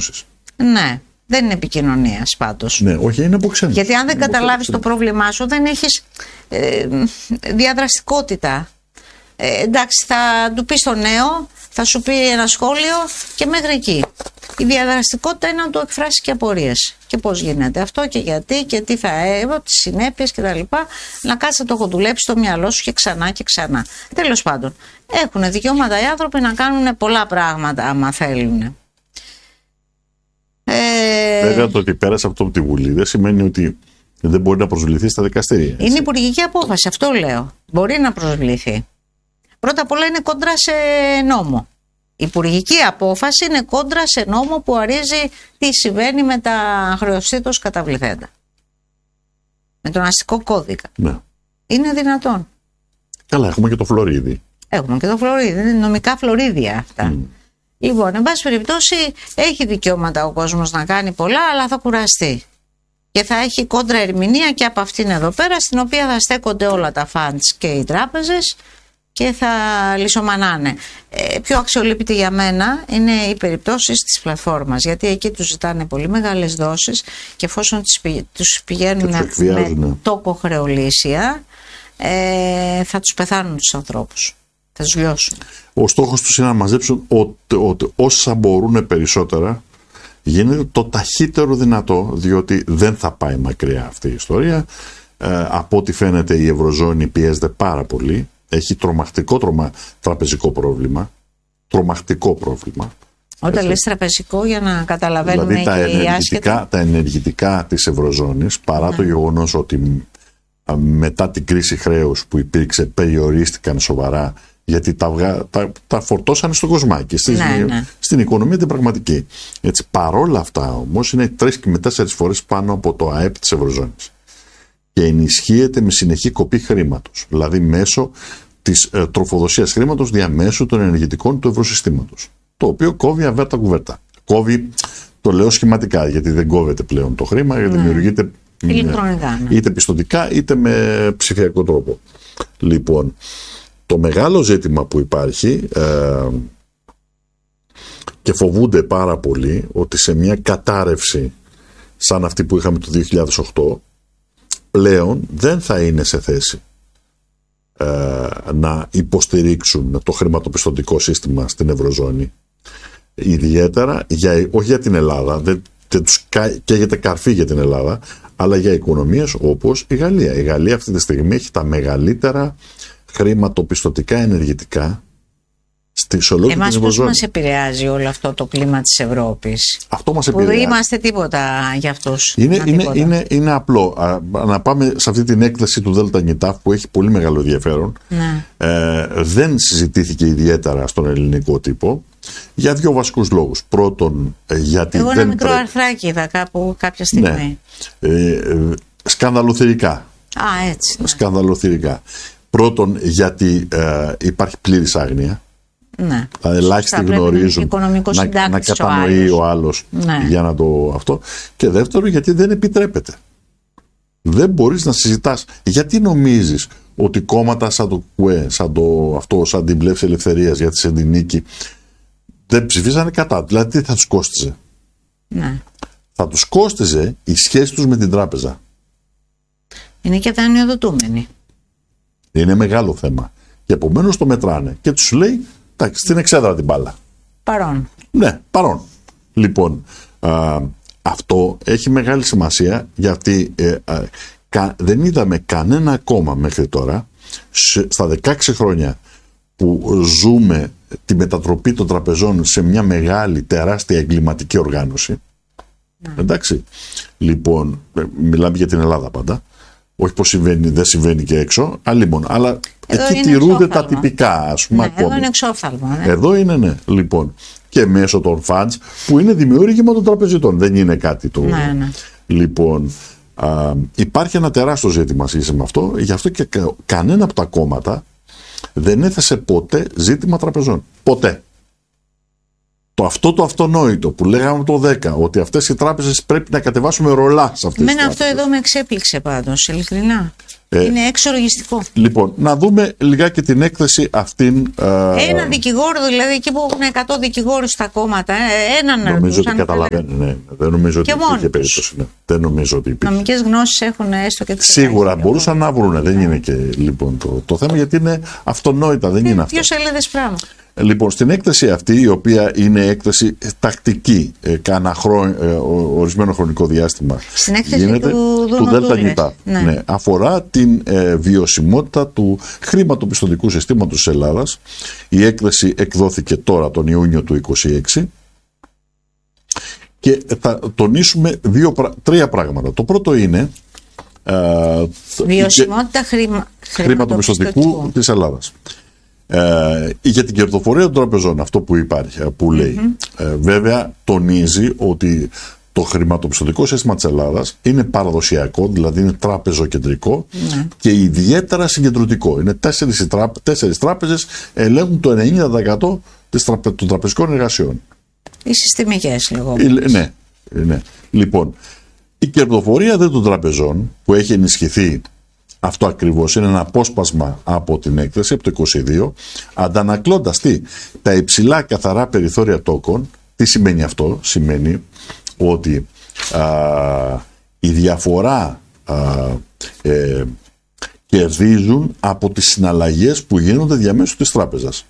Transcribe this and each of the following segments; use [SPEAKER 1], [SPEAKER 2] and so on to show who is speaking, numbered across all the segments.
[SPEAKER 1] ανακοίνωσης.
[SPEAKER 2] Ναι, δεν είναι επικοινωνίας πάντως.
[SPEAKER 1] Ναι, όχι, είναι από ξένους.
[SPEAKER 2] Γιατί αν δεν καταλάβεις το πρόβλημά σου, δεν έχεις διαδραστικότητα. Εντάξει, θα του πει στο νέο, θα σου πει ένα σχόλιο και μέχρι εκεί. Η διαδραστικότητα είναι να του εκφράσει και απορίες. Και πώς γίνεται αυτό και γιατί και τι θα τις συνέπειες κτλ. Να κάτσεις να το έχω δουλέψει στο μυαλό σου και ξανά και ξανά. Τέλος πάντων, έχουν δικαιώματα οι άνθρωποι να κάνουν πολλά πράγματα άμα θέλουν.
[SPEAKER 1] Βέβαια, το ότι πέρασε αυτό από τη Βουλή δεν σημαίνει ότι δεν μπορεί να προσβληθεί στα δικαστήρια.
[SPEAKER 2] Είναι υπουργική απόφαση, αυτό λέω. Μπορεί να προσβληθεί. Πρώτα απ' όλα είναι κόντρα σε νόμο. Η υπουργική απόφαση είναι κόντρα σε νόμο που ορίζει τι συμβαίνει με τα χρεωστήτως καταβληθέντα. Με τον αστικό κώδικα.
[SPEAKER 1] Ναι.
[SPEAKER 2] Είναι δυνατόν.
[SPEAKER 1] Καλά, έχουμε και το φλωρίδι.
[SPEAKER 2] Έχουμε και το φλωρίδι. Είναι νομικά φλωρίδια αυτά. Λοιπόν, εν πάση περιπτώσει, έχει δικαιώματα ο κόσμος να κάνει πολλά, αλλά θα κουραστεί. Και θα έχει κόντρα ερμηνεία και από αυτήν εδώ πέρα, στην οποία θα στέκονται όλα τα funds και οι τράπεζες και θα λησομανάνε. Πιο αξιολύπητη για μένα είναι οι περιπτώσεις της πλατφόρμας, γιατί εκεί τους ζητάνε πολύ μεγάλες δόσεις και εφόσον τους πηγαίνουν με τόκο-χρεολύσια, θα τους πεθάνουν τους ανθρώπους. Θα τους λιώσουν.
[SPEAKER 1] Ο στόχος τους είναι να μαζέψουν όσα μπορούν περισσότερα, γίνεται το ταχύτερο δυνατό, διότι δεν θα πάει μακριά αυτή η ιστορία. Από ό,τι φαίνεται η Ευρωζώνη πιέζεται πάρα πολύ. Έχει τρομακτικό τραπεζικό πρόβλημα. Τρομακτικό πρόβλημα.
[SPEAKER 2] Όταν λες τραπεζικό, για να καταλαβαίνουμε,
[SPEAKER 1] δηλαδή τα ενεργητικά της Ευρωζώνης, παρά το γεγονός ότι μετά την κρίση χρέους που υπήρξε περιορίστηκαν σοβαρά, γιατί τα φορτώσανε στο κοσμάκι, στην οικονομία την πραγματική. Έτσι, παρόλα αυτά όμως είναι 3 με 4 φορές πάνω από το ΑΕΠ της Ευρωζώνης. Και ενισχύεται με συνεχή κοπή χρήματος. Δηλαδή μέσω της τροφοδοσίας χρήματος διαμέσου των ενεργητικών του ευρωσυστήματος. Το οποίο κόβει αβέρτα κουβέρτα. Κόβει, το λέω σχηματικά, γιατί δεν κόβεται πλέον το χρήμα, γιατί δημιουργείται
[SPEAKER 2] ηλεκτρονικά,
[SPEAKER 1] είτε πιστωτικά είτε με ψηφιακό τρόπο. Λοιπόν, το μεγάλο ζήτημα που υπάρχει και φοβούνται πάρα πολύ ότι σε μια κατάρρευση σαν αυτή που είχαμε το 2008 πλέον δεν θα είναι σε θέση να υποστηρίξουν το χρηματοπιστωτικό σύστημα στην Ευρωζώνη. Ιδιαίτερα, όχι για την Ελλάδα, δεν τους καίγεται καρφί για την Ελλάδα, αλλά για οικονομίες όπως η Γαλλία. Η Γαλλία αυτή τη στιγμή έχει τα μεγαλύτερα χρηματοπιστωτικά ενεργητικά στη ολόκληρη την Ευρωζώνη.
[SPEAKER 2] Εμάς πώς μας επηρεάζει όλο αυτό το κλίμα της Ευρώπης?
[SPEAKER 1] Αυτό μας επηρεάζει.
[SPEAKER 2] Που δεν είμαστε τίποτα για αυτούς.
[SPEAKER 1] Είναι απλό. Να πάμε σε αυτή την έκθεση του ΔΝΤ που έχει πολύ μεγάλο ενδιαφέρον.
[SPEAKER 2] Ναι.
[SPEAKER 1] Δεν συζητήθηκε ιδιαίτερα στον ελληνικό τύπο για 2 βασικούς λόγους. Πρώτον, γιατί
[SPEAKER 2] εγώ ένα μικρό αρθράκι είδα κάποια στιγμή.
[SPEAKER 1] Ναι. Σκανδαλοθυρικά.
[SPEAKER 2] Έτσι. Ναι.
[SPEAKER 1] Σκανδαλοθυρικά. Πρώτον, γιατί υπάρχει πλήρης άγνοια.
[SPEAKER 2] Ναι.
[SPEAKER 1] Τα ελάχιστοι γνωρίζουν να κατανοεί ο άλλος για να το αυτό. Και δεύτερον, γιατί δεν επιτρέπεται. Δεν μπορείς να συζητάς. Γιατί νομίζεις ότι κόμματα σαν το ΚΟΕ, σαν την Πλεύση Ελευθερίας για τη Σεντινίκη δεν ψηφίσανε κατά? Δηλαδή τι θα τους κόστιζε?
[SPEAKER 2] Ναι.
[SPEAKER 1] Θα τους κόστιζε η σχέση τους με την τράπεζα.
[SPEAKER 2] Είναι και δανειοδοτούμενοι.
[SPEAKER 1] Είναι μεγάλο θέμα. Και επομένως το μετράνε. Και τους λέει, εντάξει, στην εξέδρα την μπάλα.
[SPEAKER 2] Παρόν.
[SPEAKER 1] Ναι, παρόν. Λοιπόν, αυτό έχει μεγάλη σημασία, γιατί δεν είδαμε κανένα κόμμα μέχρι τώρα, στα 16 χρόνια που ζούμε τη μετατροπή των τραπεζών σε μια μεγάλη, τεράστια εγκληματική οργάνωση. Εντάξει. Λοιπόν, μιλάμε για την Ελλάδα πάντα. Όχι πως δεν συμβαίνει και έξω, αλλά εκεί τηρούνται τα τυπικά, ας πούμε.
[SPEAKER 2] Ναι, εδώ είναι εξόφθαλμα. Ναι.
[SPEAKER 1] Εδώ είναι, ναι. Λοιπόν, και μέσω των funds που είναι δημιούργημα των τραπεζιτών. Δεν είναι κάτι το.
[SPEAKER 2] Ναι.
[SPEAKER 1] Λοιπόν, υπάρχει ένα τεράστιο ζήτημα σχέση με αυτό. Γι' αυτό και κανένα από τα κόμματα δεν έθεσε ποτέ ζήτημα τραπεζών. Ποτέ. Αυτό το αυτονόητο που λέγαμε το 10, ότι αυτές οι τράπεζες πρέπει να κατεβάσουμε ρολά σε αυτές τις τράπεζες.
[SPEAKER 2] Αυτό εδώ με εξέπληξε πάντως, ειλικρινά. Είναι εξοργιστικό.
[SPEAKER 1] Λοιπόν, να δούμε λιγάκι την έκθεση αυτήν.
[SPEAKER 2] Ένα δικηγόρο, δηλαδή εκεί που έχουν 100 δικηγόρους στα κόμματα, έναν να
[SPEAKER 1] νομίζω ότι καταλαβαίνουν. Ναι. Δεν νομίζω ότι υπήρχε περίπτωση. Ναι. Δεν νομίζω ότι υπήρχε.
[SPEAKER 2] Νομικές γνώσεις έχουν έστω και
[SPEAKER 1] σίγουρα μπορούσαν να βρουν. Δεν είναι και λοιπόν το θέμα, γιατί είναι αυτονόητα. Δεν είναι αυτό.
[SPEAKER 2] 2 σελίδες πράγμα.
[SPEAKER 1] Λοιπόν, στην έκθεση αυτή, η οποία είναι έκθεση τακτική, κάνα ορισμένο χρονικό διάστημα,
[SPEAKER 2] στην έκθεση του
[SPEAKER 1] ΔΝΤ, ναι, αφορά την βιωσιμότητα του χρηματοπιστωτικού συστήματος της Ελλάδας. Η έκθεση εκδόθηκε τώρα τον Ιούνιο του 2026 και θα τονίσουμε 3 πράγματα. Το πρώτο είναι
[SPEAKER 2] βιωσιμότητα
[SPEAKER 1] χρηματοπιστωτικού της Ελλάδας. Για την κερδοφορία των τραπεζών, αυτό που υπάρχει, που λέει, βέβαια τονίζει ότι το χρηματοπιστωτικό σύστημα της Ελλάδας είναι παραδοσιακό, δηλαδή είναι τραπεζοκεντρικό και ιδιαίτερα συγκεντρωτικό. Είναι 4 τράπεζες ελέγχουν το 90% των τραπεζικών εργασιών.
[SPEAKER 2] Οι συστημικές λεγόμενες.
[SPEAKER 1] Ναι. Λοιπόν, η κερδοφορία των τραπεζών που έχει ενισχυθεί, αυτό ακριβώς είναι ένα απόσπασμα από την έκθεση, από το 22, αντανακλώντας τα υψηλά καθαρά περιθώρια τόκων. Τι σημαίνει αυτό? Σημαίνει ότι η διαφορά κερδίζουν από τις συναλλαγές που γίνονται διαμέσου της τράπεζας.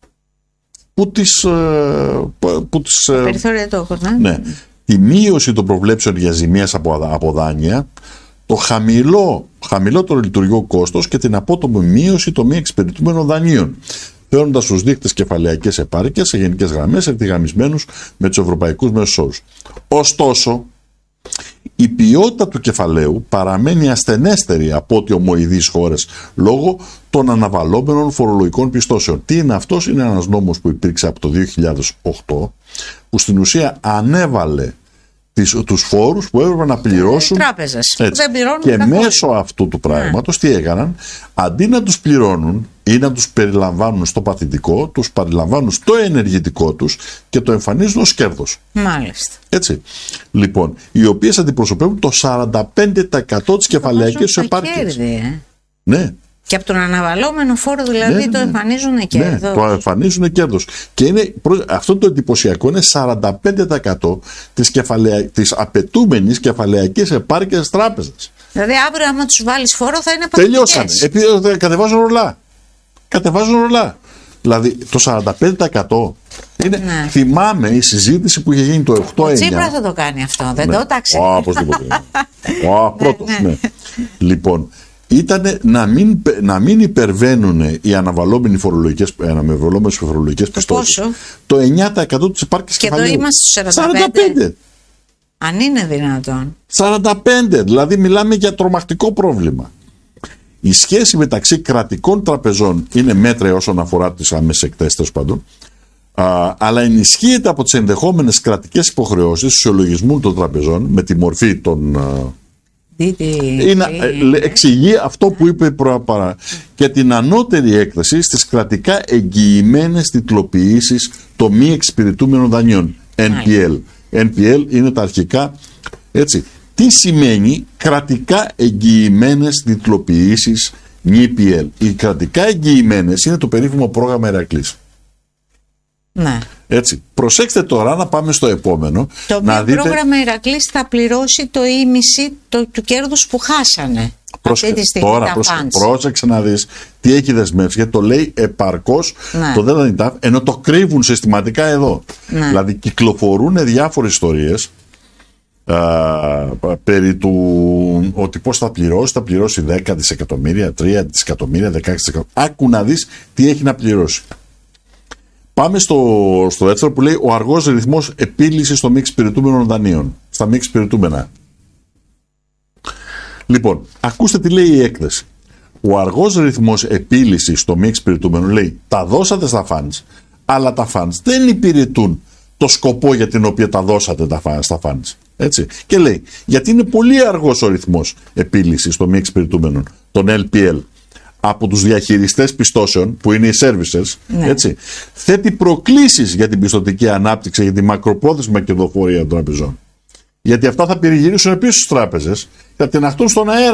[SPEAKER 2] Περιθώρια τόκων,
[SPEAKER 1] ναι. Τη μείωση των προβλέψεων για ζημίες από δάνεια, το χαμηλότερο λειτουργικό κόστος και την απότομη μείωση των μη εξυπηρετούμενων δανείων, φέροντας τους δείκτες κεφαλαιακές επάρκειας σε γενικές γραμμές ευθυγραμμισμένους με τους ευρωπαϊκούς μέσους όρους. Ωστόσο, η ποιότητα του κεφαλαίου παραμένει ασθενέστερη από ό,τι ομοειδείς χώρες λόγω των αναβαλλόμενων φορολογικών πιστώσεων. Τι είναι αυτός? Είναι ένας νόμος που υπήρξε από το 2008, που στην ουσία ανέβαλε τους φόρους που έπρεπε να πληρώσουν
[SPEAKER 2] τράπεζες.
[SPEAKER 1] Και μέσω αυτού του πράγματος τι έκαναν? Αντί να τους πληρώνουν ή να τους περιλαμβάνουν στο παθητικό, τους περιλαμβάνουν στο ενεργητικό τους και το εμφανίζουν ως κέρδος.
[SPEAKER 2] Μάλιστα.
[SPEAKER 1] Έτσι. Λοιπόν, οι οποίες αντιπροσωπεύουν το 45% της κεφαλαιακής τους επάρκειας. Ναι.
[SPEAKER 2] Και από τον αναβαλλόμενο φόρο δηλαδή το εμφανίζουν κέρδος.
[SPEAKER 1] Ναι, το εμφανίζουν κέρδος. Και αυτό το εντυπωσιακό είναι 45% της απαιτούμενης κεφαλαιακής επάρκειας τράπεζας.
[SPEAKER 2] Δηλαδή αύριο άμα τους βάλεις φόρο θα είναι παθητικές.
[SPEAKER 1] Τελειώσανε. Επειδή κατεβάζουν ρολά. Δηλαδή το 45% είναι. Ναι. Θυμάμαι η συζήτηση που είχε γίνει το 8-9.
[SPEAKER 2] Ο Τσίπρας θα το κάνει αυτό. Δεν το έταξε.
[SPEAKER 1] Οπωσδήποτε. Πρώτος. Ναι. Λοιπόν, ήταν να μην υπερβαίνουν οι αναβαλλόμενοι φορολογικές πιστώσεις το 9% της επάρκειας κεφαλαίου.
[SPEAKER 2] Και εδώ είμαστε στους 45. Αν είναι δυνατόν.
[SPEAKER 1] 45, δηλαδή μιλάμε για τρομακτικό πρόβλημα. Η σχέση μεταξύ κρατικών τραπεζών είναι μέτρια όσον αφορά τις άμεσες εκθέσεις, τέλος πάντων, αλλά ενισχύεται από τις ενδεχόμενες κρατικές υποχρεώσεις ισολογισμού των τραπεζών με τη μορφή των. Εξηγεί αυτό που είπε και την ανώτερη έκθεση στις κρατικά εγγυημένες τιτλοποιήσεις των μη εξυπηρετούμενων δανείων, NPL. NPL είναι τα αρχικά, έτσι. Τι σημαίνει κρατικά εγγυημένες τιτλοποιήσεις NPL? Οι κρατικά εγγυημένες είναι το περίφημο πρόγραμμα Ηρακλής.
[SPEAKER 2] Ναι.
[SPEAKER 1] Έτσι. Προσέξτε τώρα να πάμε στο επόμενο.
[SPEAKER 2] Το οποίο πρόγραμμα Ηρακλής θα πληρώσει το ίμιση του κέρδους που χάσανε.
[SPEAKER 1] Τώρα πρόσεξε να δεις τι έχει δεσμεύσει, γιατί το λέει επαρκώς το ΔΝΤ, ενώ το κρύβουν συστηματικά εδώ. Ναι. Δηλαδή κυκλοφορούν διάφορες ιστορίες περί του ότι πώς θα πληρώσει 10 δισεκατομμύρια, 3 δισεκατομμύρια, 16 δισεκατομμύρια. Άκου να δεις τι έχει να πληρώσει. Πάμε στο δεύτερο που λέει ο αργός ρυθμός επίλυσης των μη εξυπηρετούμενων δανείων. Στα μη εξυπηρετούμενα. Λοιπόν, ακούστε τι λέει η έκθεση. Ο αργός ρυθμός επίλυσης των μη εξυπηρετούμενων, λέει, τα δώσατε στα funds, αλλά τα funds δεν υπηρετούν το σκοπό για την οποία τα δώσατε στα funds. Έτσι. Και λέει, γιατί είναι πολύ αργός ο ρυθμός επίλυσης των μη εξυπηρετούμενων, των LPL, από τους διαχειριστές πιστώσεων, που είναι οι services, έτσι, θέτει προκλήσεις για την πιστωτική ανάπτυξη, για τη μακροπρόθεσμη κερδοφορία των τραπεζών. Γιατί αυτά θα περιγυρίσουν επίσης στις τράπεζες, θα την αχτούν στον αέρα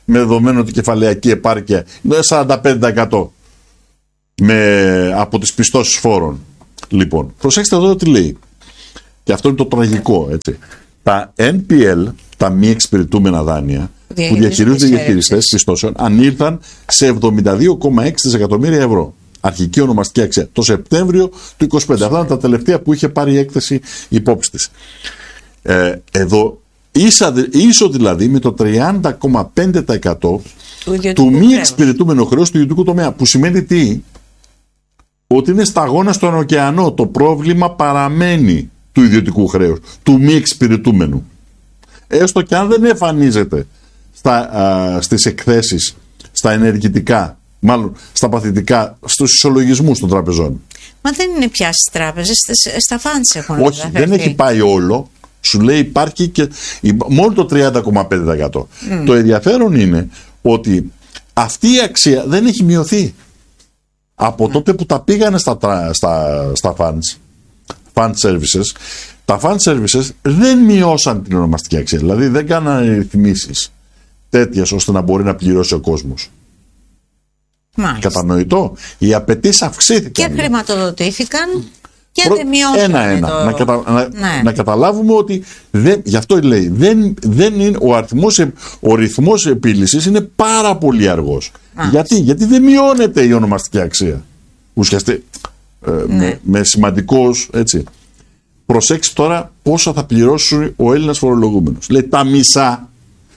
[SPEAKER 1] με δεδομένο ότι η κεφαλαιακή επάρκεια είναι 45% από τις πιστώσεις φόρων. Λοιπόν, προσέξτε εδώ τι λέει. Και αυτό είναι το τραγικό, έτσι. Τα NPL, τα μη εξυπηρετούμενα δάνεια, που διαχειρίζονται οι διαχειριστές πιστώσεων, ανήλθαν σε 72,6 δισεκατομμύρια ευρώ. Αρχική ονομαστική αξία. Το Σεπτέμβριο του 2025. Αυτά είναι τα τελευταία που είχε πάρει η έκθεση υπόψη της. Εδώ ίσο δηλαδή με το 30,5% του μη εξυπηρετούμενου χρέους του ιδιωτικού τομέα. Που σημαίνει τι? Ότι είναι σταγόνα στον ωκεανό. Το πρόβλημα παραμένει του ιδιωτικού χρέους, του μη εξυπηρετούμενου. Έστω και αν δεν εμφανίζεται στις εκθέσεις, στα ενεργητικά, μάλλον στα παθητικά, στους ισολογισμούς των τραπεζών. Μα
[SPEAKER 2] δεν είναι πια στις τράπεζες, στα funds έχουν.
[SPEAKER 1] Όχι, δεν έχει πάει όλο. Σου λέει υπάρχει και μόνο το 30,5%. Το ενδιαφέρον είναι ότι αυτή η αξία δεν έχει μειωθεί από τότε που τα πήγανε στα fund services. Τα fund services δεν μειώσαν την ονομαστική αξία, δηλαδή δεν κάνανε ρυθμίσεις τέτοιες ώστε να μπορεί να πληρώσει ο κόσμος.
[SPEAKER 2] Μάλιστα.
[SPEAKER 1] Κατανοητό. Οι απαιτήσεις αυξήθηκαν
[SPEAKER 2] και χρηματοδοτήθηκαν και δεν μειώσαν.
[SPEAKER 1] Ένα. Να καταλάβουμε ότι γι' αυτό λέει δεν είναι, ο ρυθμός επίλυσης είναι πάρα πολύ αργός. Γιατί δεν μειώνεται η ονομαστική αξία ουσιαστικά με σημαντικός, έτσι. Προσέξτε τώρα πόσο θα πληρώσει ο Έλληνας φορολογούμενος. Λέει τα μισά,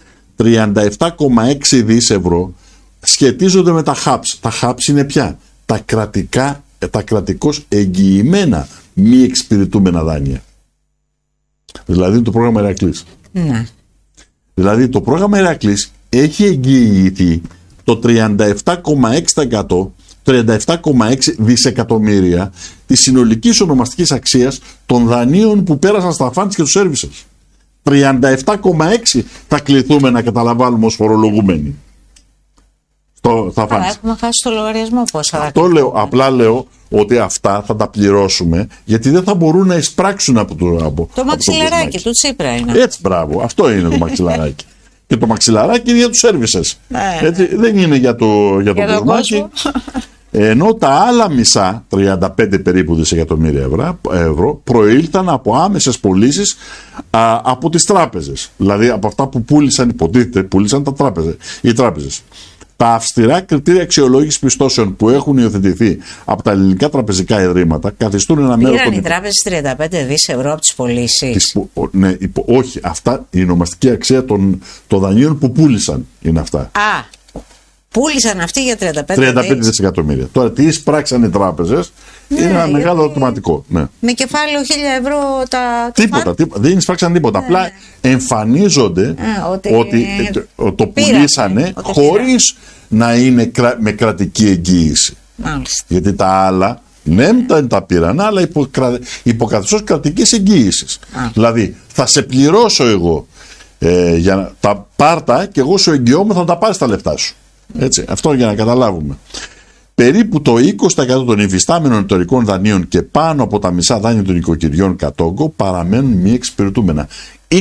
[SPEAKER 1] 37,6 δις ευρώ, σχετίζονται με τα HAPS. Τα HAPS είναι πια τα κρατικώς εγγυημένα μη εξυπηρετούμενα δάνεια. Δηλαδή το πρόγραμμα Ηρακλής.
[SPEAKER 2] Ναι.
[SPEAKER 1] Δηλαδή το πρόγραμμα Ηρακλής έχει εγγυηθεί το 37,6% 37,6 δισεκατομμύρια της συνολικής ονομαστικής αξίας των δανείων που πέρασαν στα funds και τους services. 37,6 θα κληθούμε να καταλαβαίνουμε ως φορολογούμενοι.
[SPEAKER 2] Άρα έχουμε χάσει το λογαριασμό πόσα.
[SPEAKER 1] Αυτό λέω, απλά λέω ότι αυτά θα τα πληρώσουμε γιατί δεν θα μπορούν να εισπράξουν από
[SPEAKER 2] το μαξιλαράκι του Τσίπρα είναι.
[SPEAKER 1] Έτσι, μπράβο, αυτό είναι το μαξιλαράκι. Και το μαξιλαράκι είναι για τους services. Έτσι, δεν είναι για το κοσμάκι. Ενώ τα άλλα μισά, 35 περίπου δισεκατομμύρια ευρώ, προήλθαν από άμεσες πωλήσεις από τις τράπεζες. Δηλαδή από αυτά που πούλησαν, υποτίθεται, πούλησαν οι τράπεζες. Τα αυστηρά κριτήρια αξιολόγησης πιστώσεων που έχουν υιοθετηθεί από τα ελληνικά τραπεζικά ιδρύματα καθιστούν ένα μέρος.
[SPEAKER 2] Πήραν οι τράπεζες 35 δις ευρώ από τις πωλήσεις.
[SPEAKER 1] Ναι, όχι, αυτά η ονομαστική αξία των δανείων που πούλησαν είναι αυτά.
[SPEAKER 2] Πούλησαν αυτοί για
[SPEAKER 1] 35 δισεκατομμύρια. Τώρα τι εισπράξαν οι τράπεζες είναι ένα μεγάλο ερωτηματικό. Ναι.
[SPEAKER 2] Με κεφάλαιο 1.000 ευρώ
[SPEAKER 1] τίποτα, δεν εισπράξαν τίποτα. Απλά εμφανίζονται ότι το πουλήσανε χωρίς να είναι με κρατική εγγύηση.
[SPEAKER 2] Μάλιστα.
[SPEAKER 1] Γιατί τα άλλα τα πήραν, αλλά υποκαθεστώς κρατικής εγγύησης. Δηλαδή θα σε πληρώσω εγώ για τα πάρτα και εγώ σου εγγυώμαι θα τα πάρεις τα λεφτά σου. Έτσι, αυτό για να καταλάβουμε. Περίπου το 20% των υφιστάμενων εταιρικών δανείων και πάνω από τα μισά δάνεια των οικοκυριών κατ' όγκο παραμένουν μη εξυπηρετούμενα.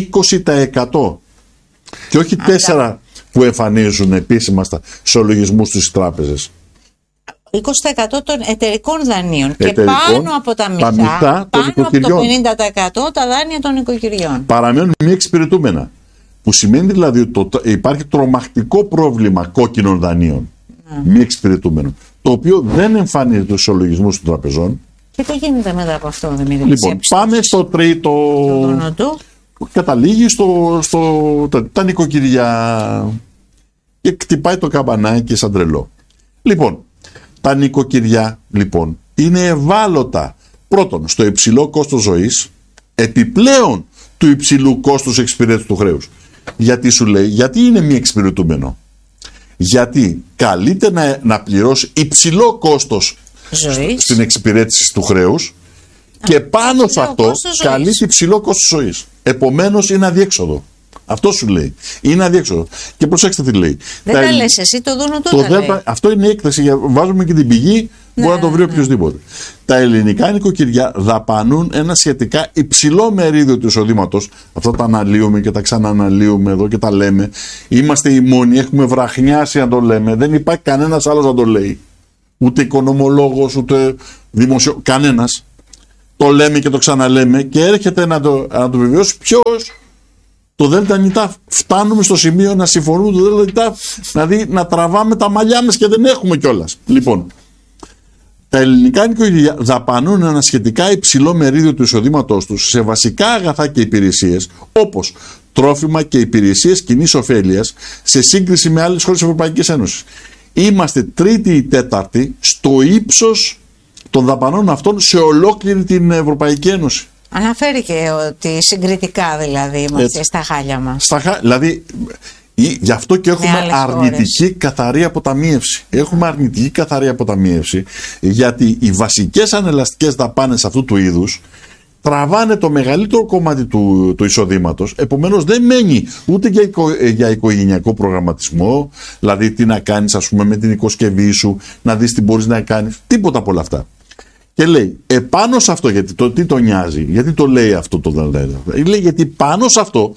[SPEAKER 1] 20% και όχι 4% που εμφανίζουν επίσημα στους ισολογισμούς τους τράπεζες.
[SPEAKER 2] 20% των εταιρικών δανείων και πάνω από τα μισά, πάνω από το 50% τα δάνεια των οικοκυριών.
[SPEAKER 1] Παραμένουν μη εξυπηρετούμενα. Που σημαίνει δηλαδή ότι υπάρχει τρομακτικό πρόβλημα κόκκινων δανείων, μη εξυπηρετούμενων, το οποίο δεν εμφανίζεται στους ισολογισμούς των τραπεζών.
[SPEAKER 2] Και τι γίνεται μετά από αυτό, Δημήτρη?
[SPEAKER 1] Λοιπόν, πάμε στο τρίτο. Καταλήγει τα νοικοκυριά και χτυπάει το καμπανάκι σαν τρελό. Λοιπόν, τα νοικοκυριά λοιπόν είναι ευάλωτα πρώτον στο υψηλό κόστος ζωής, επιπλέον του υψηλού κόστους εξυπηρέτησης του χρέους. Γιατί σου λέει, γιατί είναι μη εξυπηρετούμενο? Γιατί καλείται να πληρώσει υψηλό κόστος στην εξυπηρέτηση του χρέους και πάνω σε αυτό καλείται υψηλό κόστος ζωής. Επομένως είναι αδιέξοδο. Αυτό σου λέει. Είναι αδιέξοδο. Και προσέξτε τι λέει.
[SPEAKER 2] Δεν τα λες εσύ, το Δούνο το λέει.
[SPEAKER 1] Αυτό είναι η έκθεση. Βάζουμε και την πηγή, μπορεί να το βρει οποιοδήποτε. Τα ελληνικά νοικοκυριά δαπανούν ένα σχετικά υψηλό μερίδιο του εισοδήματος. Αυτά τα αναλύουμε και τα ξανααναλύουμε εδώ και τα λέμε. Είμαστε οι μόνοι, έχουμε βραχνιάσει να το λέμε. Δεν υπάρχει κανένας άλλος να το λέει. Ούτε οικονομολόγος, ούτε κανένας. Το λέμε και το ξαναλέμε και έρχεται να το βεβαιώσει ποιος? Το ΔΝΤ. Φτάνουμε στο σημείο να συμφωνούμε το ΔΝΤ, δηλαδή να τραβάμε τα μαλλιά μας και δεν έχουμε κιόλας. Λοιπόν, τα ελληνικά νοικοκυριά δαπανούν ένα σχετικά υψηλό μερίδιο του εισοδήματός τους σε βασικά αγαθά και υπηρεσίες, όπως τρόφιμα και υπηρεσίες κοινής ωφέλειας, σε σύγκριση με άλλες χώρες της Ευρωπαϊκής Ένωσης. Είμαστε τρίτη ή τέταρτη στο ύψος των δαπανών αυτών σε ολόκληρη την Ευρωπαϊκή Ένωση.
[SPEAKER 2] Αναφέρει και ότι συγκριτικά δηλαδή είμαστε στα χάλια μας.
[SPEAKER 1] Δηλαδή, γι' αυτό και έχουμε αρνητική καθαρή αποταμίευση. Έχουμε αρνητική καθαρή αποταμίευση, γιατί οι βασικές ανελαστικές δαπάνες αυτού του είδους τραβάνε το μεγαλύτερο κομμάτι του εισοδήματος. Επομένως δεν μένει ούτε για οικογενειακό προγραμματισμό, δηλαδή τι να κάνεις ας πούμε με την οικοσκευή σου, να δεις τι μπορείς να κάνεις, τίποτα από όλα αυτά. Και λέει, επάνω σε αυτό, γιατί τι τον νοιάζει, γιατί το λέει αυτό το ΔΝΤ. Λέει, γιατί πάνω σε αυτό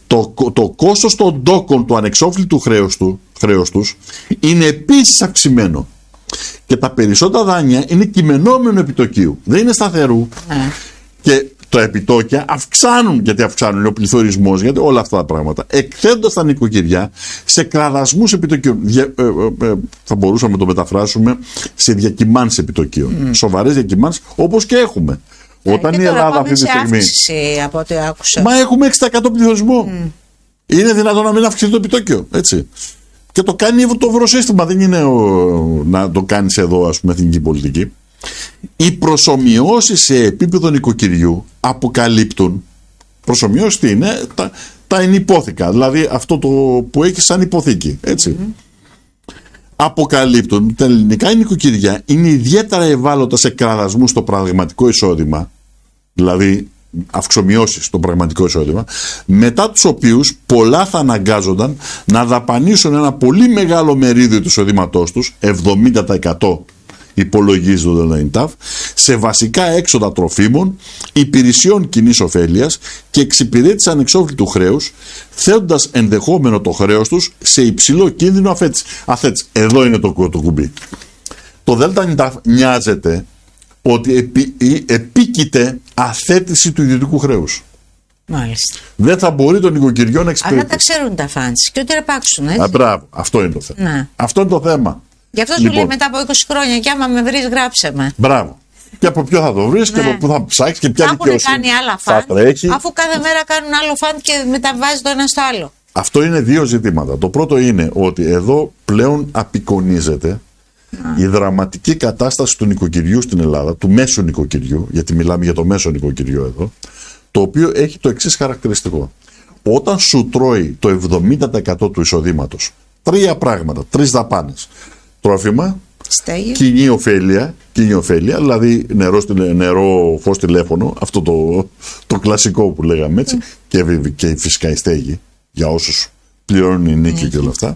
[SPEAKER 1] το κόστος των ντόκων του ανεξόφλητου χρέους τους είναι επίσης αυξημένο. Και τα περισσότερα δάνεια είναι κειμενόμενο επιτοκίου, δεν είναι σταθερού. Και τα επιτόκια αυξάνουν, γιατί αυξάνουν ο πληθωρισμός, γιατί όλα αυτά τα πράγματα, εκθέτοντας τα νοικοκυριά σε κραδασμούς επιτοκίων. Θα μπορούσαμε να το μεταφράσουμε σε διακυμάνσεις επιτοκίων. Σοβαρές διακυμάνσεις, όπως και έχουμε. Όταν η Ελλάδα αυτή τη στιγμή.
[SPEAKER 2] Από ό,τι άκουσα.
[SPEAKER 1] Μα έχουμε 6% πληθωρισμό. Είναι δυνατόν να μην αυξηθεί το επιτόκιο, έτσι. Και το κάνει το ευρωσύστημα, δεν είναι να το κάνεις εδώ, ας πούμε, εθνική πολιτική. Οι προσομοιώσεις σε επίπεδο νοικοκυριού αποκαλύπτουν, προσομοιώσεις τι είναι, τα ενυπόθηκα, δηλαδή αυτό το που έχει σαν υποθήκη, έτσι. Αποκαλύπτουν τα ελληνικά νοικοκυριά είναι ιδιαίτερα ευάλωτα σε κραδασμούς στο πραγματικό εισόδημα, δηλαδή αυξομοιώσεις στο πραγματικό εισόδημα, μετά τους οποίους πολλά θα αναγκάζονταν να δαπανίσουν ένα πολύ μεγάλο μερίδιο του εισοδήματός τους, 70% υπολογίζει το ΔΝΤ, σε βασικά έξοδα τροφίμων, υπηρεσιών κοινής ωφέλειας και εξυπηρέτηση ανεξόφλητου χρέους, θέτοντας ενδεχόμενο το χρέος τους σε υψηλό κίνδυνο αθέτηση. Εδώ είναι το κουμπί. Το ΔΝΤ νοιάζεται ότι επίκειται αθέτηση του ιδιωτικού χρέους.
[SPEAKER 2] Μάλιστα.
[SPEAKER 1] Δεν θα μπορεί το νοικοκυριό να εξυπηρετήσει.
[SPEAKER 2] Αλλά τα ξέρουν τα φαντς και ότι αρπάξουν, έτσι.
[SPEAKER 1] Μπράβο, αυτό είναι το θέμα. Ναι. Αυτό είναι το θέμα.
[SPEAKER 2] Γι' αυτό σου λέει μετά από 20 χρόνια και άμα με βρεις γράψε με.
[SPEAKER 1] Μπράβο. Και από ποιο θα το βρεις και από πού θα ψάξεις και ποια δικαιοσύνη
[SPEAKER 2] κάνει άλλα φαντ, αφού κάθε μέρα κάνουν άλλο φαντ και μεταβάζει το ένα στο άλλο.
[SPEAKER 1] Αυτό είναι δύο ζητήματα. Το πρώτο είναι ότι εδώ πλέον απεικονίζεται η δραματική κατάσταση του νοικοκυριού στην Ελλάδα, του μέσου νοικοκυριού, γιατί μιλάμε για το μέσο νοικοκυριό εδώ, το οποίο έχει το εξής χαρακτηριστικό. Όταν σου τρώει το 70% του εισοδήματος, τρία πράγματα, τρεις δαπάνες. Τρόφιμα, κοινή ωφέλεια, δηλαδή νερό, φως, τηλέφωνο, αυτό το κλασικό που λέγαμε έτσι, και φυσικά η στέγη, για όσους πληρώνουν η νίκη και όλα αυτά.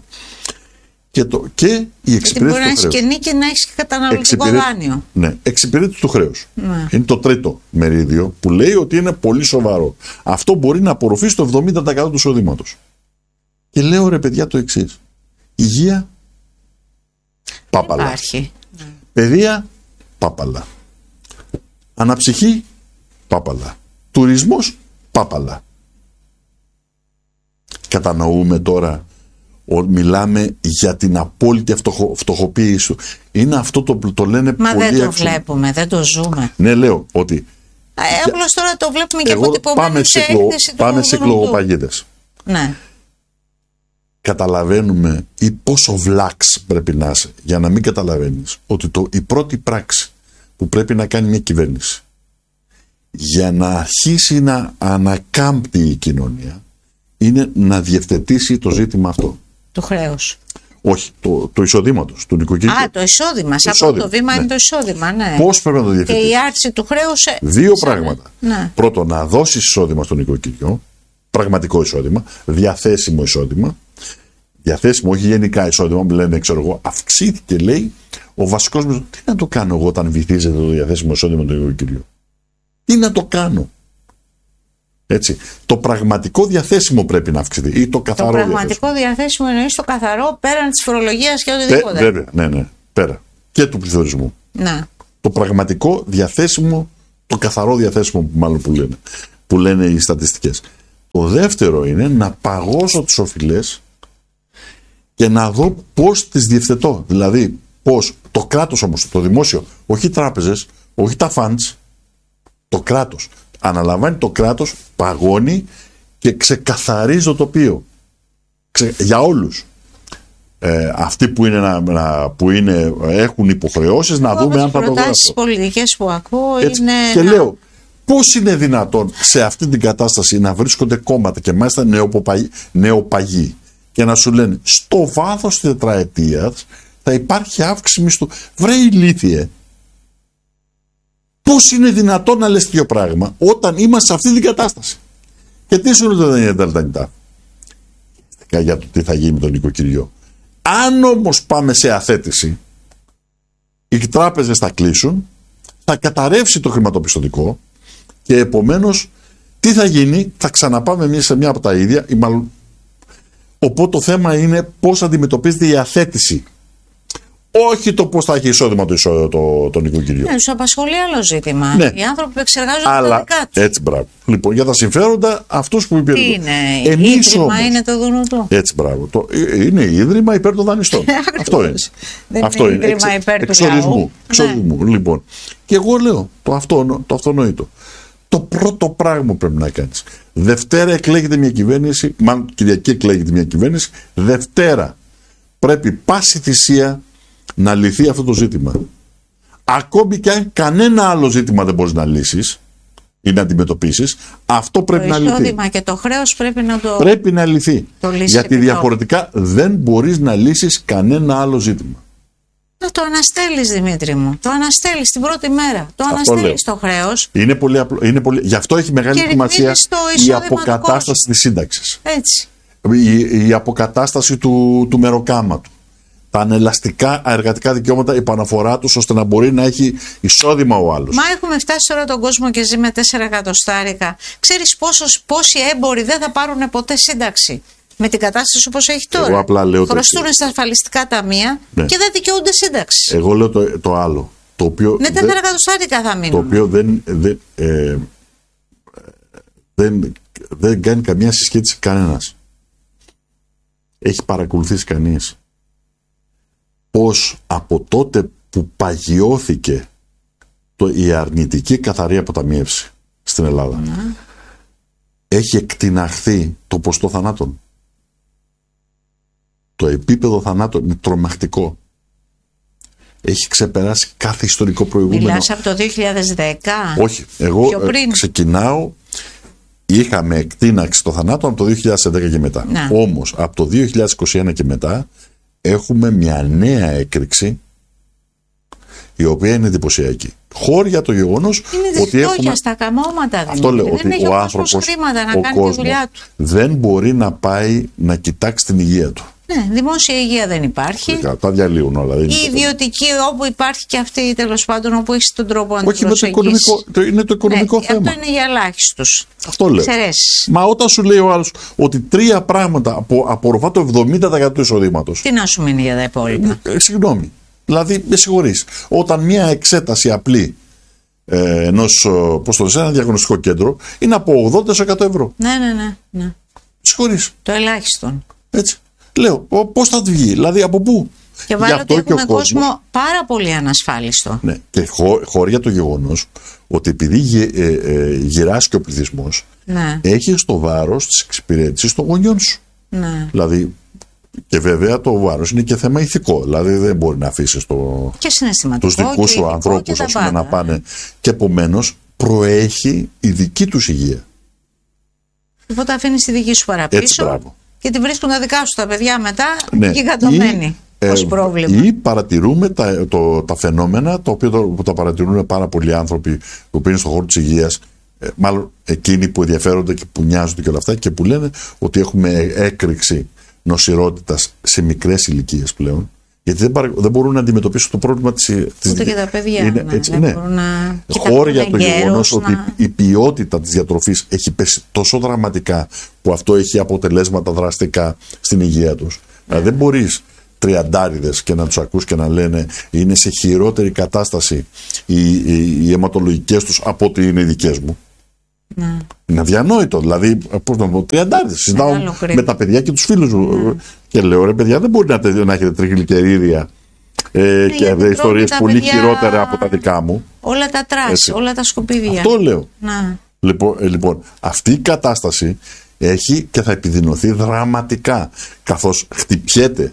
[SPEAKER 1] Και η εξυπηρέτηση του χρέους.
[SPEAKER 2] Μπορεί να έχεις και νίκη να έχεις και καταναλωτικό δάνειο.
[SPEAKER 1] Ναι, εξυπηρέτηση του χρέους. Είναι το τρίτο μερίδιο που λέει ότι είναι πολύ σοβαρό. Αυτό μπορεί να απορροφήσει το 70% του εισοδήματος. Και λέω ρε παιδιά το εξής. Υγεία, πάπαλα.
[SPEAKER 2] Υπάρχει.
[SPEAKER 1] Παιδεία, πάπαλα. Αναψυχή, πάπαλα. Τουρισμός, πάπαλα. Κατανοούμε τώρα, μιλάμε για την απόλυτη φτωχοποίηση. Είναι αυτό το λένε πολύ.
[SPEAKER 2] Μα δεν το βλέπουμε, δεν το ζούμε.
[SPEAKER 1] Ναι, λέω ότι.
[SPEAKER 2] Απλώς τώρα το βλέπουμε και αποτυπωμένο σε έκθεση.
[SPEAKER 1] Πάμε σε εκλογοπαγίδες.
[SPEAKER 2] Ναι.
[SPEAKER 1] Καταλαβαίνουμε ή πόσο βλάξ πρέπει να είσαι για να μην καταλαβαίνεις ότι η πρώτη πράξη που πρέπει να κάνει μια κυβέρνηση για να αρχίσει να ανακάμπτει η κοινωνία είναι να διευθετήσει το ζήτημα αυτό.
[SPEAKER 2] Του χρέους.
[SPEAKER 1] Όχι, το εισοδήματος του νοικοκυριού.
[SPEAKER 2] Το εισόδημα. Σαν πρώτο βήμα είναι το εισόδημα, ναι.
[SPEAKER 1] Πώς πρέπει να το διευθετήσει.
[SPEAKER 2] Και η άρση του χρέους.
[SPEAKER 1] Δύο πράγματα. Ναι. Πρώτον, να δώσεις εισόδημα στο νοικοκυριό. πραγματικό εισόδημα, διαθέσιμο εισόδημα. Διαθέσιμο, όχι γενικά εισόδημα, μου λένε, ξέρω εγώ, αυξήθηκε, λέει, ο βασικός μισθός. Τι να το κάνω εγώ όταν βυθίζεται το διαθέσιμο εισόδημα του νοικοκυριού? Τι να το κάνω? Έτσι. Το πραγματικό διαθέσιμο πρέπει να αυξηθεί ή το καθαρό διαθέσιμο.
[SPEAKER 2] Το πραγματικό διαθέσιμο εννοείς το καθαρό πέραν της φορολογίας και οτιδήποτε.
[SPEAKER 1] Βέβαια, ναι, πέρα. Και του πληθωρισμού.
[SPEAKER 2] Να.
[SPEAKER 1] Το πραγματικό διαθέσιμο, το καθαρό διαθέσιμο που λένε οι στατιστικές. Το δεύτερο είναι να παγώσω τις οφειλές και να δω πώς τις διευθετώ. Δηλαδή, πώς το κράτος όμως, το δημόσιο, όχι οι τράπεζες, όχι τα funds, το κράτος. Αναλαμβάνει το κράτος, παγώνει και ξεκαθαρίζει το τοπίο. Για όλους. Αυτοί που έχουν υποχρεώσεις να δούμε αν θα το γράψω. Οι
[SPEAKER 2] προτάσεις πολιτικές που ακούω είναι...
[SPEAKER 1] Και λέω, πώς είναι δυνατόν σε αυτή την κατάσταση να βρίσκονται κόμματα και μάλιστα νεοπαγοί και να σου λένε στο βάθος της τετραετίας θα υπάρχει αύξηση μισθού? Βρε ηλίθιε, πώς είναι δυνατόν να λες τέτοιο πράγμα όταν είμαστε σε αυτή την κατάσταση? Και τι σου λέει το Δανειτά για το τι θα γίνει με τον νοικοκυριό? Αν όμως πάμε σε αθέτηση, οι τράπεζες θα κλείσουν, θα καταρρεύσει το χρηματοπιστωτικό και επομένως τι θα γίνει? Θα ξαναπάμε σε μια από τα ίδια ή μάλλον. Οπότε το θέμα είναι πώς αντιμετωπίζεται η αθέτηση. Όχι το πώς θα έχει εισόδημα το νοικοκυριό.
[SPEAKER 2] Ναι, τους απασχολεί άλλο ζήτημα.
[SPEAKER 1] Ναι.
[SPEAKER 2] Οι άνθρωποι που εξεργάζονται τα δικά τους.
[SPEAKER 1] Έτσι, μπράβο. Λοιπόν, για τα συμφέροντα αυτούς που υπηρετούν.
[SPEAKER 2] Τι είναι, ίδρυμα είναι το Δουνουτού.
[SPEAKER 1] Έτσι, μπράβο. Είναι ίδρυμα υπέρ των δανειστών. Αυτό είναι.
[SPEAKER 2] Δεν
[SPEAKER 1] αυτό
[SPEAKER 2] είναι ίδρυμα υπέρ του
[SPEAKER 1] εξορισμού.
[SPEAKER 2] Ναι.
[SPEAKER 1] Λοιπόν. Και εγώ λέω το αυτονόητο. Το πρώτο πράγμα που πρέπει να κάνεις. Δευτέρα εκλέγεται μια κυβέρνηση, μάλλον Κυριακή εκλέγεται μια κυβέρνηση. Δευτέρα πρέπει πάση θυσία να λυθεί αυτό το ζήτημα. Ακόμη και αν κανένα άλλο ζήτημα δεν μπορείς να λύσεις ή να αντιμετωπίσεις, αυτό πρέπει να λυθεί. Το
[SPEAKER 2] εισόδημα και το χρέος
[SPEAKER 1] πρέπει να λυθεί. Γιατί διαφορετικά δεν μπορείς να λύσεις κανένα άλλο ζήτημα.
[SPEAKER 2] Να το αναστέλεις, Δημήτρη μου. Το αναστέλεις την πρώτη μέρα. Το αναστέλεις το χρέος.
[SPEAKER 1] Είναι πολύ απλό. Γι' αυτό έχει μεγάλη σημασία η αποκατάσταση της σύνταξης.
[SPEAKER 2] Έτσι.
[SPEAKER 1] Η αποκατάσταση του μεροκάματου. Τα ανελαστικά εργατικά δικαιώματα, η επαναφορά τους ώστε να μπορεί να έχει εισόδημα ο άλλος.
[SPEAKER 2] Μα έχουμε φτάσει τώρα τον κόσμο και ζει με 4 εκατοστάρικα. Ξέρεις πόσοι έμποροι δεν θα πάρουν ποτέ σύνταξη με την κατάσταση όπως έχει τώρα?
[SPEAKER 1] Εγώ απλά λέω
[SPEAKER 2] χρωστούν στα ασφαλιστικά ταμεία και δεν δικαιούνται σύνταξη.
[SPEAKER 1] Εγώ λέω το άλλο. Το οποίο
[SPEAKER 2] με 4 εκατοστάρικα θα μείνουν.
[SPEAKER 1] Το οποίο δεν κάνει καμία συσχέτιση κανένας. Έχει παρακολουθήσει κανείς πως από τότε που παγιώθηκε η αρνητική καθαρή αποταμίευση στην Ελλάδα έχει εκτιναχθεί το ποστό θανάτων? Το επίπεδο θανάτων είναι τρομακτικό. Έχει ξεπεράσει κάθε ιστορικό προηγούμενο.
[SPEAKER 2] Μιλάς από το 2010?
[SPEAKER 1] Όχι, εγώ ξεκινάω. Είχαμε εκτείναξη των θανάτων από το 2010 και μετά. Όμως από το 2021 και μετά έχουμε μια νέα έκρηξη η οποία είναι εντυπωσιακή. Χώρια το γεγονός ότι έχουμε...
[SPEAKER 2] στα καμώματα.
[SPEAKER 1] Αυτό λέω, ότι ο άνθρωπος,
[SPEAKER 2] ο κόσμος
[SPEAKER 1] δεν μπορεί να πάει να κοιτάξει την υγεία του.
[SPEAKER 2] Ναι, δημόσια υγεία δεν υπάρχει.
[SPEAKER 1] Τα διαλύουν όλα.
[SPEAKER 2] Η ιδιωτική, όπου υπάρχει και αυτή, τέλος πάντων, όπου έχει τον τρόπο να την
[SPEAKER 1] προσεγγίσεις. Είναι το οικονομικό θέμα.
[SPEAKER 2] Αυτό είναι για ελάχιστους.
[SPEAKER 1] Αυτό λέω. Μα όταν σου λέει ο άλλος ότι 3 πράγματα απορροφά το 70% του εισοδήματος.
[SPEAKER 2] Τι να σου μείνει για τα υπόλοιπα?
[SPEAKER 1] Συγγνώμη. Δηλαδή, με συγχωρείς. Όταν μια εξέταση απλή ενός, ένα διαγνωστικό κέντρο είναι από 80% ευρώ.
[SPEAKER 2] Ναι.
[SPEAKER 1] Συγχωρείς.
[SPEAKER 2] Το ελάχιστον.
[SPEAKER 1] Έτσι. Λέω, πώς θα τη βγει, δηλαδή από πού?
[SPEAKER 2] Και βάλω ότι έχουμε κόσμο πάρα πολύ ανασφάλιστο.
[SPEAKER 1] Ναι, και χώρια το γεγονός ότι επειδή γυράσκει ο πληθυσμός, έχει το βάρος της εξυπηρέτησης των γονιών σου.
[SPEAKER 2] Ναι.
[SPEAKER 1] Δηλαδή, και βέβαια το βάρος είναι και θέμα ηθικό. Δηλαδή δεν μπορεί να αφήσεις τους δικούς σου ανθρώπους να πάνε. Και επομένως προέχει η δική τους υγεία.
[SPEAKER 2] Οπότε αφήνεις τη δική σου παραπίσω. Και τη βρίσκουν τα δικά σου τα παιδιά μετά γιγαντωμένοι ως πρόβλημα.
[SPEAKER 1] Ή παρατηρούμε τα φαινόμενα, που τα παρατηρούν πάρα πολλοί άνθρωποι που είναι στον χώρο της υγείας, μάλλον εκείνοι που ενδιαφέρονται και που νοιάζονται και όλα αυτά και που λένε ότι έχουμε έκρηξη νοσηρότητας σε μικρές ηλικίες πλέον, γιατί δεν μπορούν να αντιμετωπίσουν το πρόβλημα της
[SPEAKER 2] ούτε και τα παιδιά μπορούν να...
[SPEAKER 1] Χώρια το γεγονός ότι η ποιότητα της διατροφής έχει πέσει τόσο δραματικά που αυτό έχει αποτελέσματα δραστικά στην υγεία τους. Δεν μπορείς τριαντάριδες και να τους ακούς και να λένε είναι σε χειρότερη κατάσταση οι αιματολογικές τους από ότι είναι οι δικές μου. Είναι αδιανόητο. Δηλαδή, πώς να πω, τριαντάριδες. Συζητάω με τα παιδιά και τους φίλους μου και λέω, ρε παιδιά, δεν μπορεί να έχετε τριγλικερίδια και ιστορίες πολύ χειρότερα από τα δικά μου.
[SPEAKER 2] Όλα τα τρας, όλα τα σκουπίδια.
[SPEAKER 1] Αυτό λέω. Λοιπόν, αυτή η κατάσταση έχει και θα επιδεινωθεί δραματικά, καθώς χτυπιέται.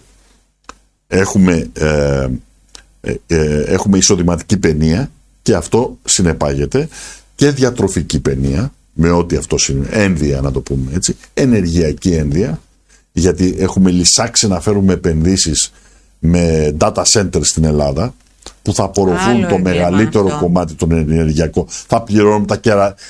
[SPEAKER 1] Έχουμε εισοδηματική παινία και αυτό συνεπάγεται και διατροφική παινία, με ό,τι αυτό είναι, ένδυα να το πούμε έτσι, ενεργειακή ένδυα, γιατί έχουμε λυσάξει να φέρουμε επενδύσεις με data centers στην Ελλάδα που θα απορροφούν το μεγαλύτερο κομμάτι των ενεργειακών. Θα πληρώνουν τα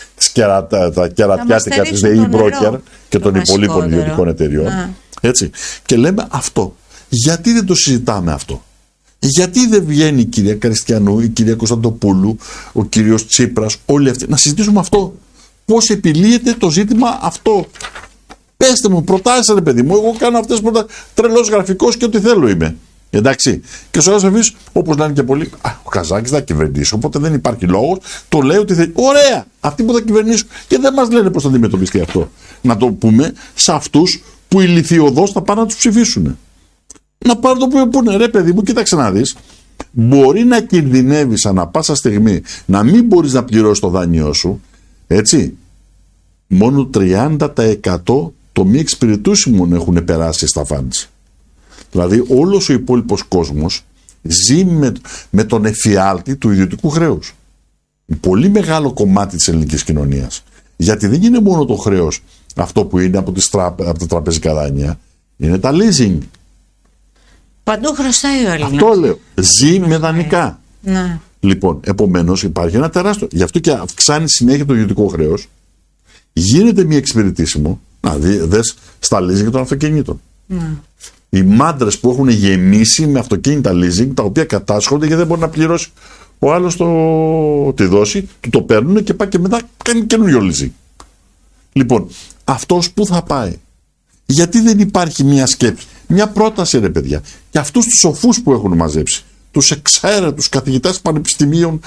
[SPEAKER 1] κερατιάτικα της ΔΕΗ Broker και των υπολείπων ιδιωτικών εταιριών. Έτσι. Και λέμε αυτό. Γιατί δεν το συζητάμε αυτό? Γιατί δεν βγαίνει η κυρία Καριστιανού, η κυρία Κωνσταντοπούλου, ο κύριος Τσίπρας, όλοι αυτοί, να συζητήσουμε αυτό? Πώς επιλύεται το ζήτημα αυτό? Πέστε μου, προτάσεις, ρε παιδί μου. Εγώ κάνω αυτές τις τρελός γραφικός και ό,τι θέλω είμαι. Εντάξει. Και στο άλλο εμείς, όπως λένε και πολλοί, ο Καζάκης θα κυβερνήσει. Οπότε δεν υπάρχει λόγος. Το λέει ότι θέλει. Ωραία! Αυτοί που θα κυβερνήσουν και δεν μας λένε πώς θα αντιμετωπιστεί αυτό. Να το πούμε σε αυτούς που ηλιθιωδώς θα πάνε να τους ψηφίσουν. Να πάρουν το που πούνε, ρε παιδί μου, κοίταξε να δεις. Μπορεί να κινδυνεύεις ανά πάσα στιγμή να μην μπορείς να πληρώσεις το δάνειό σου. Έτσι. Μόνο 30% το μη εξυπηρετούσιμων έχουν περάσει στα funds. Δηλαδή όλος ο υπόλοιπος κόσμος ζει με τον εφιάλτη του ιδιωτικού χρέους. Πολύ μεγάλο κομμάτι της ελληνικής κοινωνίας. Γιατί δεν είναι μόνο το χρέος αυτό που είναι από τα τραπεζικά δάνεια. Είναι τα leasing.
[SPEAKER 2] Παντού χρωστάει ο Έλληνας.
[SPEAKER 1] Αυτό λέω. Ζει με δανεικά. Ναι. Λοιπόν, επομένως υπάρχει ένα τεράστιο. Γι' αυτό και αυξάνει συνέχεια το ιδιωτικό χρέος. Γίνεται μη εξυπηρετήσιμο. Να δες στα leasing των αυτοκινήτων. Ναι. Οι μάντρες που έχουν γεμίσει με αυτοκίνητα leasing, τα οποία κατάσχονται γιατί δεν μπορεί να πληρώσει ο άλλος τη δόση, του το παίρνουν και πάει και μετά κάνει καινούριο leasing. Λοιπόν, αυτός που θα πάει? Γιατί δεν υπάρχει μια σκέψη, μια πρόταση, ρε παιδιά, για αυτούς τους σοφούς που έχουν μαζέψει, τους εξαίρετους καθηγητές πανεπιστημίων,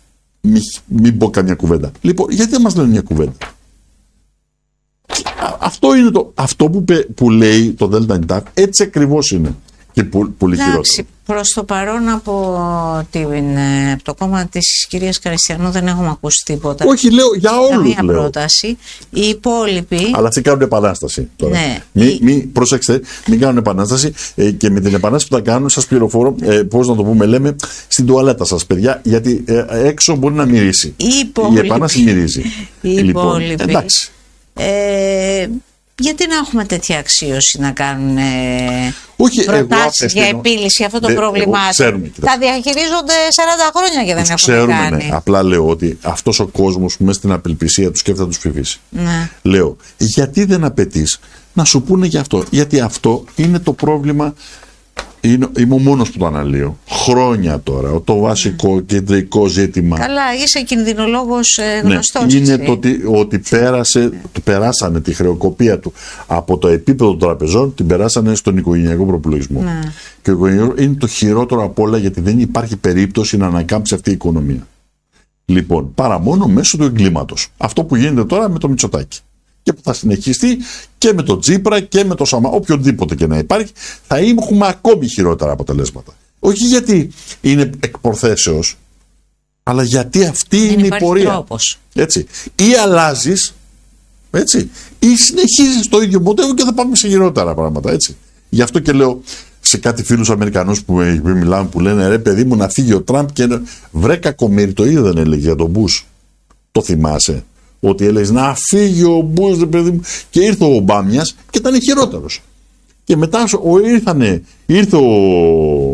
[SPEAKER 1] μην πω καμιά κουβέντα. Λοιπόν, γιατί δεν μας λένε μια κουβέντα? Αυτό είναι αυτό που λέει το Δέλτα Νιτάφ, έτσι ακριβώς είναι. Και πολύ χειρότερο.
[SPEAKER 2] Προς το παρόν από το κόμμα της κυρίας Καριστιανού δεν έχουμε ακούσει τίποτα.
[SPEAKER 1] Όχι, λέω για όλους.
[SPEAKER 2] Καμία πρόταση. Οι υπόλοιποι.
[SPEAKER 1] Αλλά αυτοί κάνουν επανάσταση τώρα.
[SPEAKER 2] Ναι.
[SPEAKER 1] Προσέξτε, μην κάνουν επανάσταση και με την επανάσταση που θα κάνουν, σας πληροφορώ, πώς να το πούμε, λέμε στην τουαλέτα σας, παιδιά, γιατί έξω μπορεί να μυρίσει. Η επανάσταση μυρίζει.
[SPEAKER 2] Λοιπόν, εντάξει. Γιατί να έχουμε τέτοια αξίωση να κάνουν προτάσεις για επίλυση αυτό το πρόβλημα? Τα διαχειρίζονται 40 χρόνια και δεν έχουν κάνει.
[SPEAKER 1] Απλά λέω ότι αυτός ο κόσμος που μέσα στην απελπισία του σκέφτεται να τους ψηφίσει. Ναι. Λέω, γιατί δεν απαιτείς να σου πούνε για αυτό? Γιατί αυτό είναι το πρόβλημα. Είμαι ο μόνος που το αναλύω. Χρόνια τώρα. Το βασικό κεντρικό ζήτημα.
[SPEAKER 2] Καλά, είσαι κινδυνολόγος γνωστός.
[SPEAKER 1] Ναι, είναι το ότι περάσανε τη χρεοκοπία του από το επίπεδο των τραπεζών, την περάσανε στον οικογενειακό προπολογισμό. Ναι. Και ο οικογενειακός είναι το χειρότερο απ' όλα, γιατί δεν υπάρχει περίπτωση να ανακάμψει αυτή η οικονομία. Λοιπόν, παρά μόνο μέσω του εγκλήματος. Αυτό που γίνεται τώρα με το Μητσοτάκη. Και που θα συνεχιστεί και με τον Τσίπρα και με τον Σαμά, οποιονδήποτε και να υπάρχει, θα έχουμε ακόμη χειρότερα αποτελέσματα. Όχι γιατί είναι εκ προθέσεως, αλλά γιατί αυτή είναι η πορεία.
[SPEAKER 2] Τρόπος.
[SPEAKER 1] Έτσι. Ή αλλάζεις, έτσι, ή συνεχίζεις το ίδιο μοντέλο και θα πάμε σε χειρότερα πράγματα. Έτσι. Γι' αυτό και λέω σε κάτι φίλους Αμερικανούς που μιλάμε, που λένε, ρε παιδί μου, να φύγει ο Τραμπ, και βρε κακομοίρη, το ίδιο δεν έλεγε για τον Μπούς. Το θυμάσαι? Ότι έλεγε να φύγει ο Μπούς, παιδί μου, και ήρθε ο Ομπάμιας και ήταν χειρότερος. Και μετά ήρθε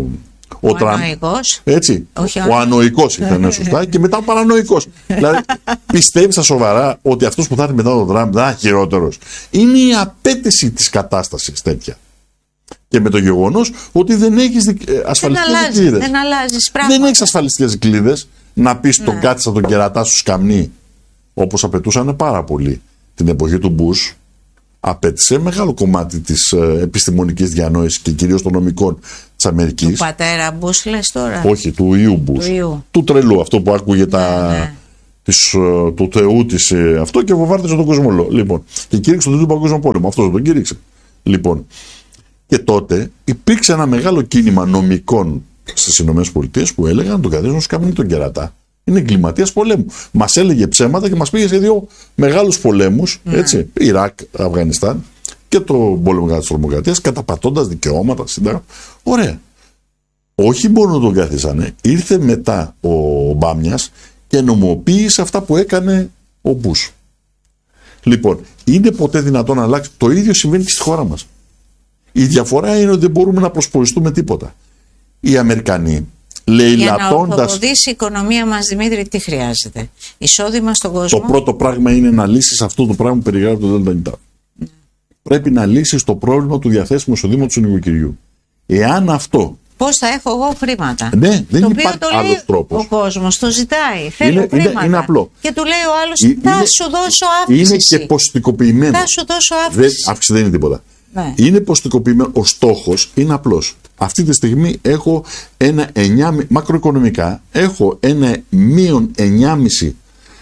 [SPEAKER 2] Ο ανοϊκός.
[SPEAKER 1] Έτσι. Ο ανοϊκός ήταν, σωστά, και μετά ο παρανοϊκός. Δηλαδή, πιστεύεις στα σοβαρά ότι αυτός που θα έρθει μετά τον Τραμπ θα είναι χειρότερος? Είναι η απέτηση της κατάστασης τέτοια. Και με το γεγονός ότι δεν έχεις ασφαλιστικές δικλείδες.
[SPEAKER 2] Δεν αλλάζεις πράγματα.
[SPEAKER 1] Δεν έχεις ασφαλιστικές δικλείδες να πεις τον κάτσα τον κερατά σου σκαμνί, όπως απαιτούσαν πάρα πολύ την εποχή του Μπούς. Απέτησε μεγάλο κομμάτι της επιστημονικής διανόησης και κυρίως των νομικών της Αμερικής.
[SPEAKER 2] Του πατέρα Μπούς λες τώρα?
[SPEAKER 1] Όχι, του ιού Μπούς. Του τρελού, αυτό που άκουγε του Θεού της αυτό και βομβάρδιζε τον κόσμο όλο. Λοιπόν, και κήρυξε τον Τρίτο Παγκόσμιο Πόλεμο. Αυτός δεν τον κήρυξε. Λοιπόν, και τότε υπήρξε ένα μεγάλο κίνημα νομικών στις ΗΠΑ που έλεγαν τον καθένα σκαμνί τον κερατά. Είναι εγκληματίας πολέμου. Μας έλεγε ψέματα και μας πήγε σε δύο μεγάλους πολέμους, έτσι, Ιράκ, Αφγανιστάν και το πόλεμο κατά της τρομοκρατίας, καταπατώντας δικαιώματα, σύνταγμα. Ωραία. Όχι μόνο τον καθίσανε, ήρθε μετά ο Μπάμιας και νομοποίησε αυτά που έκανε ο Μπούς. Λοιπόν, είναι ποτέ δυνατόν να αλλάξει? Το ίδιο συμβαίνει και στη χώρα μας. Η διαφορά είναι ότι δεν μπορούμε να προσποριστούμε τίποτα. Οι Αμερικανοί,
[SPEAKER 2] για να ορθοποδήσει η οικονομία μας, Δημήτρη, τι χρειάζεται? Εισόδημα στον κόσμο.
[SPEAKER 1] Το πρώτο πράγμα είναι να λύσεις αυτό το πράγμα που περιγράφει το ΔΝΤ. Πρέπει να λύσεις το πρόβλημα του διαθέσιμου εισοδήματος του νοικοκυριού. Εάν αυτό.
[SPEAKER 2] Πώς θα έχω εγώ χρήματα?
[SPEAKER 1] Ναι, δεν υπάρχει άλλος τρόπος.
[SPEAKER 2] Ο κόσμος το ζητάει. Θέλει χρήματα.
[SPEAKER 1] Είναι απλό.
[SPEAKER 2] Και του λέει ο άλλος, θα σου δώσω αύξηση.
[SPEAKER 1] Είναι και ποστικοποιημένο.
[SPEAKER 2] Θα σου δώσω αύξηση.
[SPEAKER 1] Αύξηση δεν είναι τίποτα. Ναι. Είναι ποστικοποιημένο. Ο στόχος είναι απλός. Αυτή τη στιγμή έχω μακροοικονομικά έχω ένα μείον 9,5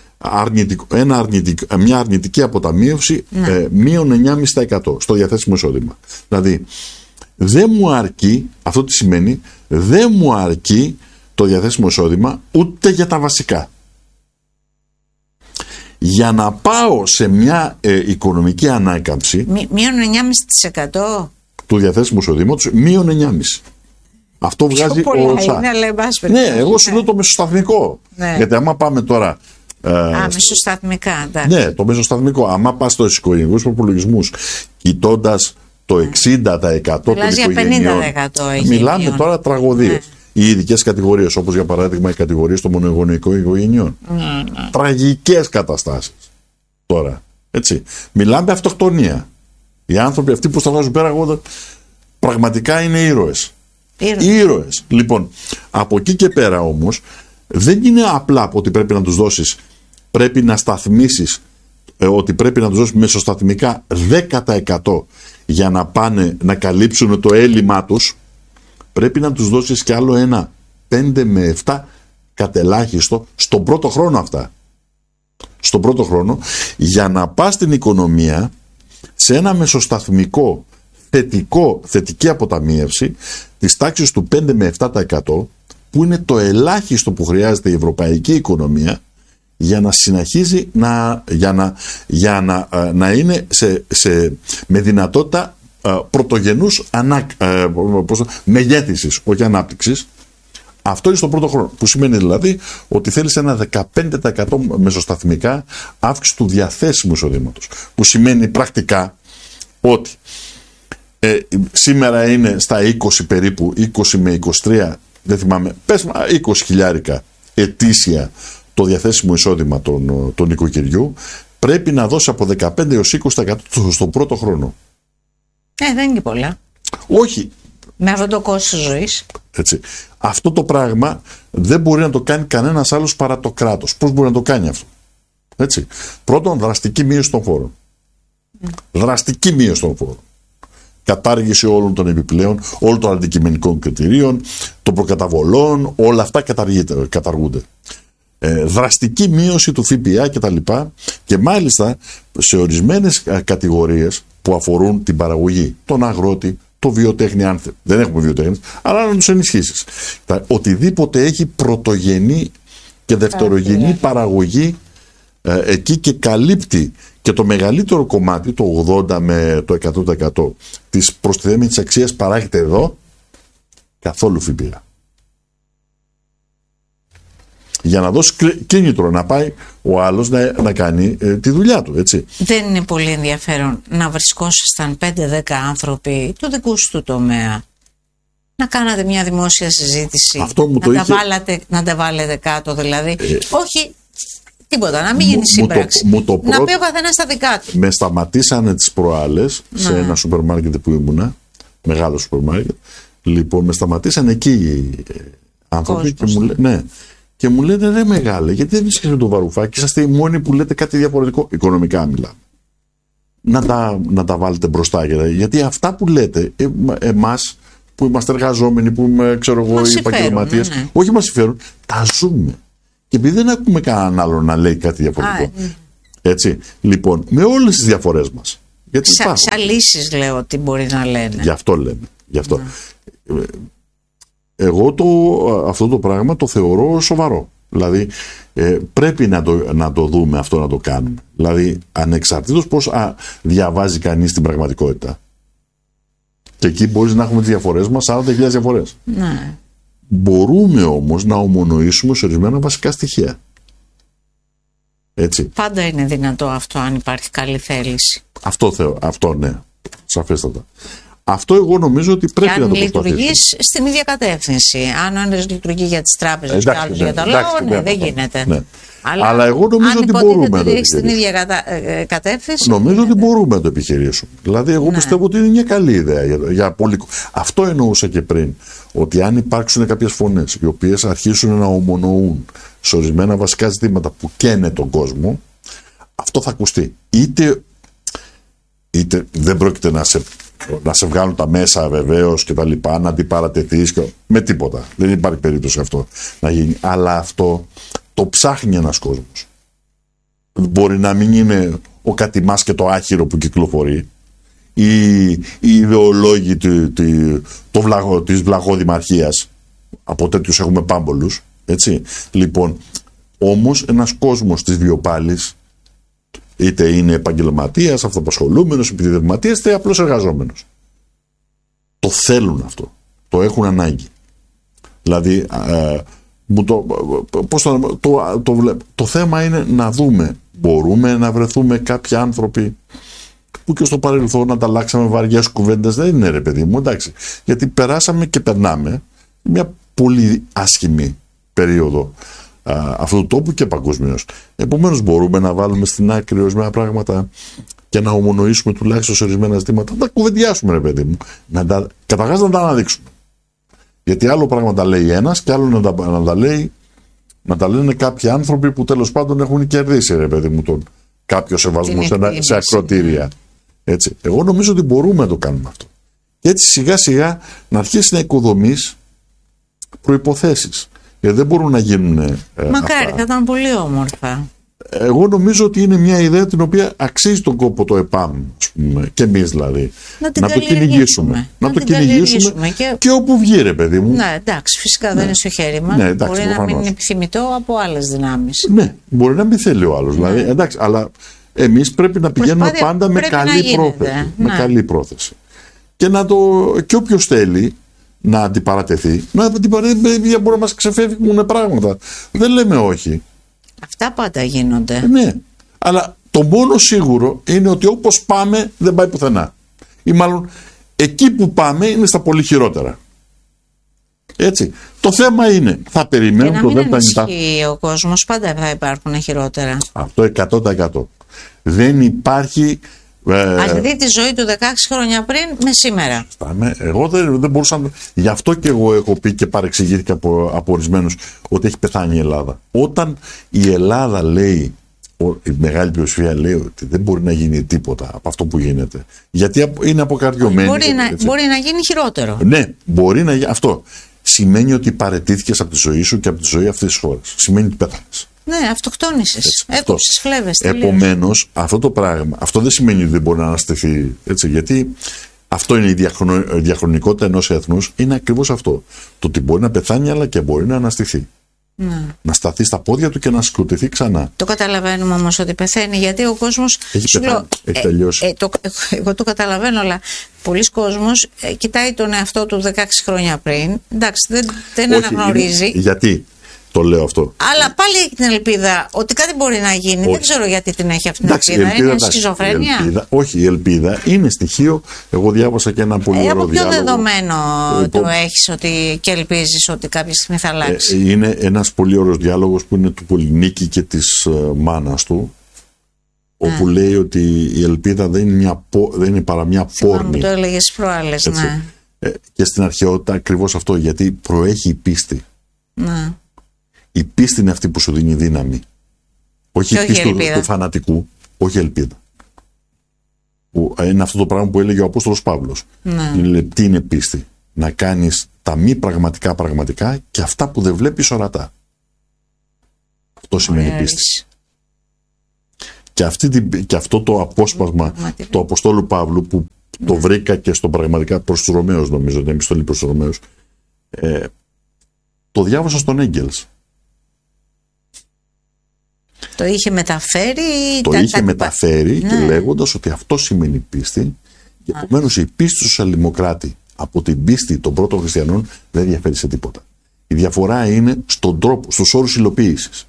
[SPEAKER 1] μια αρνητική αποταμίευση, μείον 9,5% στο διαθέσιμο εισόδημα. Δηλαδή δεν μου αρκεί, αυτό τι σημαίνει, δεν μου αρκεί το διαθέσιμο εισόδημα ούτε για τα βασικά. Για να πάω σε μια οικονομική ανάκαμψη,
[SPEAKER 2] μείον 9,5%
[SPEAKER 1] του διαθέσιμου εισοδήματος, μείον 9,5%. Αυτό βγάζει ο ΩΣΑ. Ναι, εγώ σου λέω το μεσοσταθμικό. Ναι. Γιατί άμα πάμε τώρα.
[SPEAKER 2] Μεσοσταθμικά, εντάξει.
[SPEAKER 1] Ναι, το μεσοσταθμικό. Άμα πας στους οικογενειακούς προπολογισμούς, κοιτώντας το 60% των οικογενειών, μιλάμε τώρα τραγωδίες. Ναι. Οι ειδικές κατηγορίες, όπως για παράδειγμα οι κατηγορίες των μονογονεϊκών οικογενειών. Τραγικές καταστάσεις. Τώρα. Έτσι. Μιλάμε αυτοκτονία. Οι άνθρωποι αυτοί που σταυράζουν πέρα, πραγματικά είναι ήρωες. Ήρωες. Λοιπόν, από εκεί και πέρα όμως, δεν είναι απλά ότι πρέπει να τους δώσεις, πρέπει να σταθμίσεις, ότι πρέπει να τους δώσεις μεσοσταθμικά 10% για να πάνε να καλύψουν το έλλειμμα τους. Πρέπει να τους δώσεις κι άλλο ένα 5 με 7 κατελάχιστο στον πρώτο χρόνο αυτά. Στον πρώτο χρόνο, για να πας στην οικονομία σε ένα μεσοσταθμικό θετική αποταμίευση της τάξης του 5 με 7%, που είναι το ελάχιστο που χρειάζεται η ευρωπαϊκή οικονομία για να συνεχίζει να είναι με δυνατότητα πρωτογενούς μεγέθυνσης, όχι ανάπτυξης. Αυτό είναι στον πρώτο χρόνο, που σημαίνει δηλαδή ότι θέλεις ένα 15% μεσοσταθμικά αύξηση του διαθέσιμου εισοδήματος, που σημαίνει πρακτικά ότι σήμερα είναι στα 20 περίπου, 20 με 23, δεν θυμάμαι, πες 20 χιλιάρικα ετήσια το διαθέσιμο εισόδημα των νοικοκυριού, πρέπει να δώσει από 15 έως 20% στον πρώτο χρόνο.
[SPEAKER 2] Δεν είναι και πολλά.
[SPEAKER 1] Όχι.
[SPEAKER 2] Με αυτό το κόστος ζωής.
[SPEAKER 1] Έτσι. Αυτό το πράγμα δεν μπορεί να το κάνει κανένας άλλος παρά το κράτος. Πώς μπορεί να το κάνει αυτό? Έτσι. Πρώτον, δραστική μείωση των φόρων. Δραστική μείωση των φόρων. Κατάργηση όλων των επιπλέον, όλων των αντικειμενικών κριτηρίων, των προκαταβολών, όλα αυτά καταργούνται. Δραστική μείωση του ΦΠΑ κτλ. Και μάλιστα σε ορισμένες κατηγορίες που αφορούν την παραγωγή, τον αγρότη, το βιοτέχνη, αν δεν έχουμε βιοτέχνης, αλλά να τους ενισχύσεις. Οτιδήποτε έχει πρωτογενή και δευτερογενή παραγωγή εκεί και καλύπτει και το μεγαλύτερο κομμάτι, το 80 με το 100% της προστιθέμενης αξίας παράγεται εδώ, καθόλου ΦΠΑ. Για να δώσει κίνητρο να πάει ο άλλος να κάνει τη δουλειά του, έτσι.
[SPEAKER 2] Δεν είναι πολύ ενδιαφέρον να βρισκόσασταν 5-10 άνθρωποι του δικού σου τομέα να κάνατε μια δημόσια συζήτηση.
[SPEAKER 1] Αυτό μου
[SPEAKER 2] να τα βάλετε κάτω δηλαδή. Όχι τίποτα, να μην γίνει σύμπραξη. Να πει ο καθένας τα δικά του.
[SPEAKER 1] Με σταματήσανε τις προάλλες σε ένα σούπερ μάρκετ που ήμουνα, μεγάλο σούπερ μάρκετ. Λοιπόν, με σταματήσανε εκεί οι άνθρωποι και μου λένε ρε μεγάλε, γιατί δεν βρίσκεσαι με το Βαρουφάκη, είσαστε οι μόνοι που λέτε κάτι διαφορετικό. Οικονομικά μιλάμε. Να τα βάλετε μπροστά, γιατί αυτά που λέτε, εμάς που είμαστε εργαζόμενοι, που είμαι, ξέρω εγώ, οι επαγγελματίες, όχι μας συμφέρουν, τα ζούμε. Και επειδή δεν ακούμε κανέναν άλλο να λέει κάτι διαφορετικό. Έτσι. Λοιπόν, με όλες τις διαφορές μας.
[SPEAKER 2] Σαν λύσεις λέω ότι μπορεί να λένε.
[SPEAKER 1] Γι' αυτό λέμε. Γι' αυτό. Εγώ αυτό το πράγμα το θεωρώ σοβαρό. Δηλαδή πρέπει να το δούμε αυτό, να το κάνουμε. Δηλαδή ανεξαρτήτως πώς διαβάζει κανείς την πραγματικότητα. Και εκεί μπορείς να έχουμε τις διαφορές μας, 40.000 διαφορές.
[SPEAKER 2] Ναι.
[SPEAKER 1] Μπορούμε όμως να ομονοήσουμε σε ορισμένα βασικά στοιχεία. Έτσι.
[SPEAKER 2] Πάντα είναι δυνατό αυτό αν υπάρχει καλή θέληση.
[SPEAKER 1] Αυτό ναι, σαφέστατα. Αυτό εγώ νομίζω ότι πρέπει να το προσπαθήσουμε.
[SPEAKER 2] Αν λειτουργείς στην ίδια κατεύθυνση. Αν ο ένας λειτουργεί για τις τράπεζες και άλλος για τα λόγια, δεν γίνεται.
[SPEAKER 1] Ναι. Αλλά εγώ νομίζω ότι μπορούμε να το επιχειρήσουμε.
[SPEAKER 2] Στην ίδια κατεύθυνση.
[SPEAKER 1] Νομίζω ότι μπορούμε να το επιχειρήσουμε. Δηλαδή, εγώ πιστεύω ότι είναι μια καλή ιδέα για πολύ. Αυτό εννοούσα και πριν. Ότι αν υπάρξουν κάποιες φωνές οι οποίες αρχίσουν να ομονοούν σε ορισμένα βασικά ζητήματα που καίνε τον κόσμο, αυτό θα ακουστεί. Είτε δεν πρόκειται να σε βγάλουν τα μέσα βεβαίως και τα λοιπά, να αντιπαρατεθείς με τίποτα. Δεν υπάρχει περίπτωση αυτό να γίνει. Αλλά αυτό το ψάχνει ένας κόσμος. Μπορεί να μην είναι ο κατημάς και το άχυρο που κυκλοφορεί, οι ιδεολόγοι της βλαγοδημαρχίας. Από τέτοιους έχουμε πάμπολους. Έτσι. Λοιπόν, όμως ένας κόσμος της βιοπάλης, είτε είναι επαγγελματίας, αυτοαπασχολούμενος, επιδευματίας, είτε απλώς εργαζόμενος, το θέλουν αυτό. Το έχουν ανάγκη. Δηλαδή, το θέμα είναι να δούμε, μπορούμε να βρεθούμε κάποιοι άνθρωποι που και στο παρελθόν ανταλλάξαμε βαριές κουβέντες. Δεν είναι ρε παιδί μου, εντάξει. Γιατί περάσαμε και περνάμε μια πολύ άσχημη περίοδο αυτού του τόπου και παγκοσμίως. Επομένως μπορούμε να βάλουμε στην άκρη ορισμένα πράγματα και να ομονοήσουμε τουλάχιστον σε ορισμένα ζητήματα. Να τα κουβεντιάσουμε ρε παιδί μου. Καταρχάς να τα αναδείξουμε. Γιατί άλλο πράγμα τα λέει ένας και άλλο να τα λένε κάποιοι άνθρωποι που τέλος πάντων έχουν κερδίσει ρε παιδί μου κάποιο σεβασμό σε ακροτήρια. Έτσι. Εγώ νομίζω ότι μπορούμε να το κάνουμε αυτό. Και έτσι σιγά σιγά να αρχίσει να οικοδομείς προϋποθέσεις. Γιατί δεν μπορούν να γίνουν.
[SPEAKER 2] Μακάρι, θα ήταν πολύ όμορφα.
[SPEAKER 1] Εγώ νομίζω ότι είναι μια ιδέα την οποία αξίζει τον κόπο το ΕΠΑΜ, ας πούμε, και εμείς δηλαδή.
[SPEAKER 2] Να το κυνηγήσουμε.
[SPEAKER 1] Να το κυνηγήσουμε και όπου βγει, ρε παιδί μου.
[SPEAKER 2] Ναι, εντάξει, φυσικά δεν είναι στο χέρι μας.
[SPEAKER 1] Ναι, εντάξει,
[SPEAKER 2] μπορεί να μην είναι επιθυμητό από άλλες δυνάμεις.
[SPEAKER 1] Ναι, μπορεί να μην θέλει ο άλλος. Δηλαδή, εντάξει, αλλά εμείς πρέπει να πηγαίνουμε πάντα με καλή πρόθεση. Με καλή πρόθεση. Και όποιος θέλει να αντιπαρατεθεί, μπορεί να μας ξεφεύγουν πράγματα. Δεν λέμε όχι.
[SPEAKER 2] Αυτά πάντα γίνονται.
[SPEAKER 1] Ναι, αλλά το μόνο σίγουρο είναι ότι όπως πάμε δεν πάει πουθενά. Ή μάλλον εκεί που πάμε είναι στα πολύ χειρότερα. Έτσι. Το θέμα είναι, θα περιμένουμε το ΔΝΤ.
[SPEAKER 2] Και να μην ανησυχεί ο κόσμος, πάντα θα υπάρχουν χειρότερα.
[SPEAKER 1] Αυτό 100%. Δεν υπάρχει.
[SPEAKER 2] Ας δει τη ζωή του 16 χρόνια πριν με σήμερα.
[SPEAKER 1] Εγώ δεν μπορούσα. Γι' αυτό και εγώ έχω πει και παρεξηγήθηκα από ορισμένους ότι έχει πεθάνει η Ελλάδα. Όταν η Ελλάδα λέει, η μεγάλη πλειοψηφία λέει ότι δεν μπορεί να γίνει τίποτα από αυτό που γίνεται. Γιατί είναι αποκαρδιωμένη.
[SPEAKER 2] Μπορεί να γίνει χειρότερο.
[SPEAKER 1] Ναι, μπορεί να γίνει. Αυτό σημαίνει ότι παραιτήθηκες από τη ζωή σου και από τη ζωή αυτής της χώρας. Σημαίνει ότι πέθανες.
[SPEAKER 2] Ναι, αυτοκτόνησες. Έκοψες φλέβες.
[SPEAKER 1] Επομένως, αυτό το πράγμα, αυτό δεν σημαίνει ότι δεν μπορεί να αναστηθεί. Έτσι, γιατί αυτό είναι η διαχρονικότητα ενός έθνους, είναι ακριβώς αυτό. Το ότι μπορεί να πεθάνει, αλλά και μπορεί να αναστηθεί.
[SPEAKER 2] Ναι.
[SPEAKER 1] Να σταθεί στα πόδια του και να σκοτωθεί ξανά.
[SPEAKER 2] Το καταλαβαίνουμε όμως ότι πεθαίνει, γιατί ο κόσμος.
[SPEAKER 1] Έχει τελειώσει.
[SPEAKER 2] Εγώ το καταλαβαίνω, αλλά πολλοί κόσμος κοιτάει τον εαυτό του 16 χρόνια πριν. Εντάξει, δεν αναγνωρίζει.
[SPEAKER 1] το λέω αυτό.
[SPEAKER 2] Αλλά πάλι έχει την ελπίδα ότι κάτι μπορεί να γίνει.
[SPEAKER 1] Όχι.
[SPEAKER 2] Δεν ξέρω γιατί την έχει αυτή την
[SPEAKER 1] Εντάξει,
[SPEAKER 2] ελπίδα. Είναι
[SPEAKER 1] εντάξει,
[SPEAKER 2] σχιζοφρένεια.
[SPEAKER 1] Όχι, η ελπίδα είναι στοιχείο. Εγώ διάβασα και ένα πολύ ωραίο διάλογο.
[SPEAKER 2] Από ποιο δεδομένο το έχεις ότι και ελπίζεις ότι κάποια στιγμή θα αλλάξει?
[SPEAKER 1] Είναι ένας πολύ ωραίος διάλογος που είναι του Πολυνίκη και της μάνας του, όπου λέει ότι η ελπίδα δεν είναι παρά μια πόρνη.
[SPEAKER 2] Το έλεγες προάλλες, ναι.
[SPEAKER 1] Και στην αρχαιότητα ακριβώς αυτό, γιατί προέχει η πίστη.
[SPEAKER 2] Ναι.
[SPEAKER 1] Η πίστη είναι αυτή που σου δίνει δύναμη. Όχι η πίστη του φανατικού, όχι ελπίδα. Που είναι αυτό το πράγμα που έλεγε ο Απόστολος Παύλος.
[SPEAKER 2] Ναι.
[SPEAKER 1] Η λεπτή είναι πίστη. Να κάνεις τα μη πραγματικά και αυτά που δεν βλέπεις ορατά. Αυτό σημαίνει πίστη. Και αυτό το απόσπασμα του Αποστόλου Παύλου που το βρήκα και στο πραγματικά προς τους Ρωμαίους, νομίζω, την επιστολή προς τους Ρωμαίους, το διάβασα στον Έγγελς.
[SPEAKER 2] Το είχε μεταφέρει.
[SPEAKER 1] Το είχε μεταφέρει και λέγοντας ότι αυτό σημαίνει πίστη, και επομένως η πίστη του σοσιαλδημοκράτη από την πίστη των πρώτων χριστιανών δεν διαφέρει σε τίποτα. Η διαφορά είναι στον τρόπο, στους όρους υλοποίησης.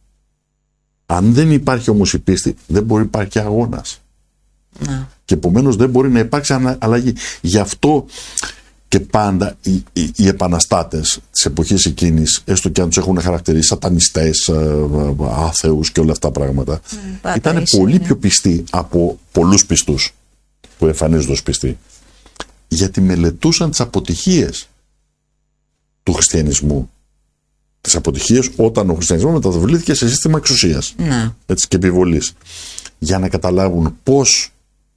[SPEAKER 1] Αν δεν υπάρχει όμως η πίστη, δεν μπορεί να υπάρχει αγώνας. Και επομένως δεν μπορεί να υπάρξει αλλαγή. Γι' αυτό και πάντα οι επαναστάτες της εποχής εκείνης, έστω και αν τους έχουν χαρακτηρίσει σατανιστές, άθεους και όλα αυτά τα πράγματα, ήταν πολύ πιο πιστοί από πολλούς πιστούς που εμφανίζονται ως πιστοί. Γιατί μελετούσαν τις αποτυχίες του χριστιανισμού. Τις αποτυχίες όταν ο χριστιανισμός μεταβλήθηκε σε σύστημα εξουσίας, έτσι, και επιβολής. Για να καταλάβουν πώς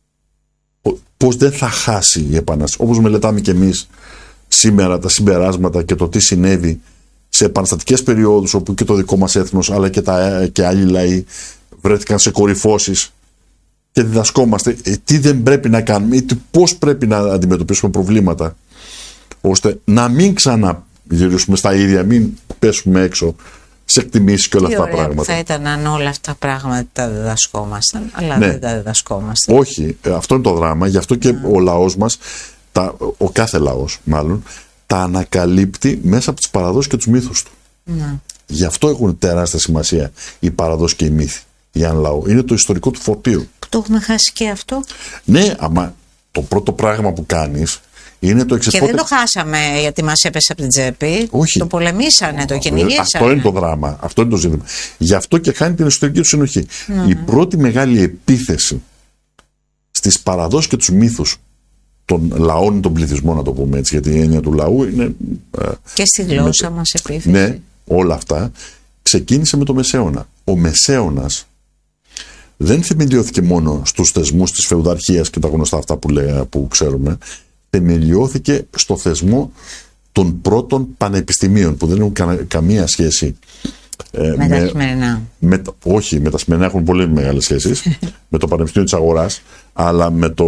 [SPEAKER 1] δεν θα χάσει η επανάσταση. Όπως μελετάμε και εμείς σήμερα τα συμπεράσματα και το τι συνέβη σε επαναστατικές περιόδους, όπου και το δικό μας έθνος αλλά και άλλοι λαοί βρέθηκαν σε κορυφώσεις, και διδασκόμαστε τι δεν πρέπει να κάνουμε ή πώς πρέπει να αντιμετωπίσουμε προβλήματα, ώστε να μην ξαναγυρίσουμε στα ίδια, μην πέσουμε έξω σε εκτιμήσεις και όλα αυτά τα πράγματα.
[SPEAKER 2] Θα ήταν αν όλα αυτά τα πράγματα τα διδασκόμασταν, αλλά δεν τα διδασκόμασταν.
[SPEAKER 1] Όχι, αυτό είναι το δράμα. Γι' αυτό και ο λαός μας, ο κάθε λαός μάλλον, τα ανακαλύπτει μέσα από τις παραδόσεις και τους μύθους του. Γι' αυτό έχουν τεράστια σημασία οι παραδόσεις και οι μύθοι για έναν λαό. Είναι το ιστορικό του φορτίο.
[SPEAKER 2] Το έχουμε χάσει και αυτό.
[SPEAKER 1] Ναι, αλλά το πρώτο πράγμα που κάνεις είναι το εξής.
[SPEAKER 2] Και δεν το χάσαμε γιατί μας έπεσε από την τσέπη.
[SPEAKER 1] Όχι.
[SPEAKER 2] Το πολεμήσανε, το κυνηγήσανε.
[SPEAKER 1] Αυτό είναι το δράμα. Αυτό είναι το ζήτημα. Γι' αυτό και χάνει την εσωτερική του συνοχή. Η πρώτη μεγάλη επίθεση στις παραδόσεις και τους μύθους των λαών, των πληθυσμών, να το πούμε έτσι, γιατί η έννοια του λαού είναι.
[SPEAKER 2] Και στη γλώσσα μας επίθεση.
[SPEAKER 1] Ναι, όλα αυτά ξεκίνησε με το Μεσαίωνα. Ο Μεσαίωνας δεν θεμελιώθηκε μόνο στους θεσμούς της φεουδαρχίας και τα γνωστά αυτά που ξέρουμε. Θεμελιώθηκε στο θεσμό των πρώτων πανεπιστημίων, που δεν έχουν καμία σχέση
[SPEAKER 2] με τα σημερινά.
[SPEAKER 1] Όχι, με τα σημερινά έχουν πολύ μεγάλες σχέσεις με το Πανεπιστήμιο της Αγοράς, αλλά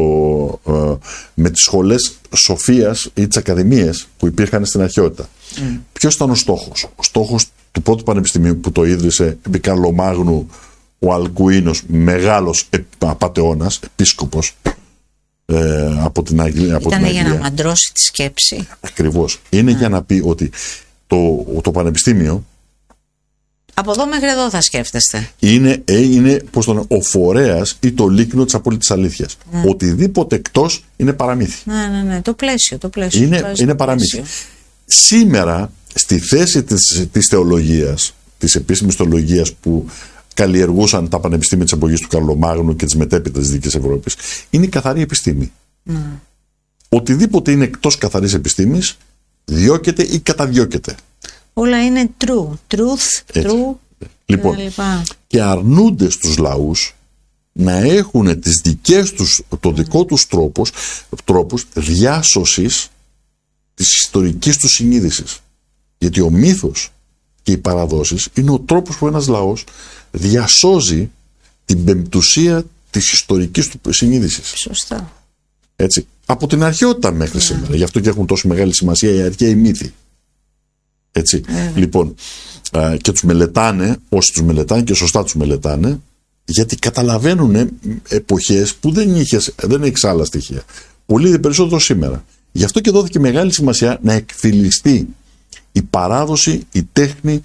[SPEAKER 1] με τις σχολές σοφίας ή τις ακαδημίες που υπήρχαν στην αρχαιότητα. Ποιος ήταν ο στόχος? Ο στόχος του πρώτου πανεπιστημίου, που το ίδρυσε επί Καρλομάγνου ο Αλκουίνος, μεγάλος απατεώνας, επίσκοπος, από την Αγγλία.
[SPEAKER 2] Ήταν για να μαντρώσει τη σκέψη.
[SPEAKER 1] Ακριβώς. Είναι για να πει ότι το πανεπιστήμιο
[SPEAKER 2] από εδώ μέχρι εδώ θα σκέφτεστε.
[SPEAKER 1] Είναι ο φορέας ή το λίκνο της απόλυτης αλήθειας. Οτιδήποτε εκτός είναι παραμύθι.
[SPEAKER 2] Ναι. Το πλαίσιο.
[SPEAKER 1] Είναι παραμύθι. Σήμερα, στη θέση της θεολογίας, της επίσημης θεολογίας που καλλιεργούσαν τα πανεπιστήμια της εποχής του Καρλομάγνου και της μετέπειτα της Δυτικής Ευρώπης, είναι η καθαρή επιστήμη. Οτιδήποτε είναι εκτός καθαρής επιστήμης διώκεται ή καταδιώκεται.
[SPEAKER 2] Όλα είναι truth, true.
[SPEAKER 1] Λοιπόν, και αρνούνται στους λαούς να έχουν τις δικές τους, το δικό τους τρόπους διάσωσης της ιστορικής του συνείδησης. Γιατί ο μύθος και οι παραδόσεις είναι ο τρόπος που ένας λαός διασώζει την πεμπτουσία της ιστορικής του συνείδησης.
[SPEAKER 2] Σωστά.
[SPEAKER 1] Έτσι. Από την αρχαιότητα μέχρι σήμερα. Γι' αυτό και έχουν τόσο μεγάλη σημασία οι αρχαίοι μύθοι. Έτσι. Λοιπόν, και τους μελετάνε, όσοι τους μελετάνε και σωστά τους μελετάνε, γιατί καταλαβαίνουν εποχές που δεν έχεις άλλα στοιχεία. Πολύ περισσότερο σήμερα. Γι' αυτό και δόθηκε μεγάλη σημασία να εκφυλιστεί η παράδοση, η τέχνη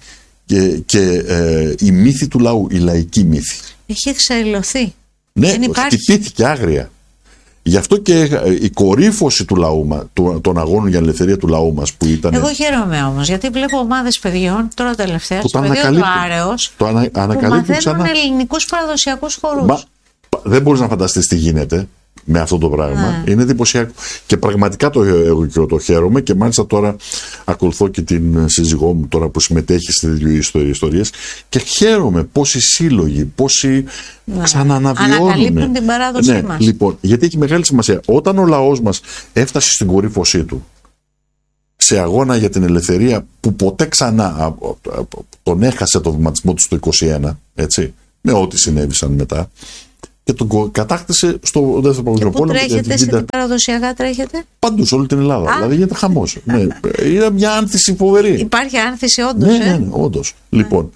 [SPEAKER 1] και η μύθη του λαού, η λαϊκή μύθη.
[SPEAKER 2] Έχει εξαϊλωθεί.
[SPEAKER 1] Ναι, χτυπήθηκε άγρια. Γι' αυτό και η κορύφωση του λαού, των αγώνων για ελευθερία του λαού μας που ήταν.
[SPEAKER 2] Εγώ χαίρομαι όμως, γιατί βλέπω ομάδες παιδιών, τώρα τελευταία, στο πεδίο του Άρεος, που μαθαίνουν ελληνικούς παραδοσιακούς χορούς.
[SPEAKER 1] Δεν μπορείς να φανταστείς τι γίνεται με αυτό το πράγμα. Είναι εντυπωσιακό. Και πραγματικά το χαίρομαι, και μάλιστα τώρα ακολουθώ και την σύζυγό μου τώρα που συμμετέχει σε τέτοιου ιστορίες, και χαίρομαι πόσοι σύλλογοι, πόσοι ξαναναβιώνουν.
[SPEAKER 2] Ανακαλύπτουν την παράδοσή μας.
[SPEAKER 1] Λοιπόν, γιατί έχει μεγάλη σημασία. Όταν ο λαός μας έφτασε στην κορύφωσή του, σε αγώνα για την ελευθερία που ποτέ ξανά τον έχασε το βηματισμό του στο 21, έτσι, με ό,τι συνέβησαν μετά, και τον κατάκτησε στο δεύτερο παγκόσμιο πόλεμο.
[SPEAKER 2] Πού τρέχετε, σε τι παραδοσιακά τρέχετε?
[SPEAKER 1] Παντού, σε όλη την Ελλάδα. Δηλαδή γίνεται χαμός. Ναι, είναι μια άνθηση φοβερή.
[SPEAKER 2] Υπάρχει άνθηση όντως.
[SPEAKER 1] Ναι, όντως. Λοιπόν,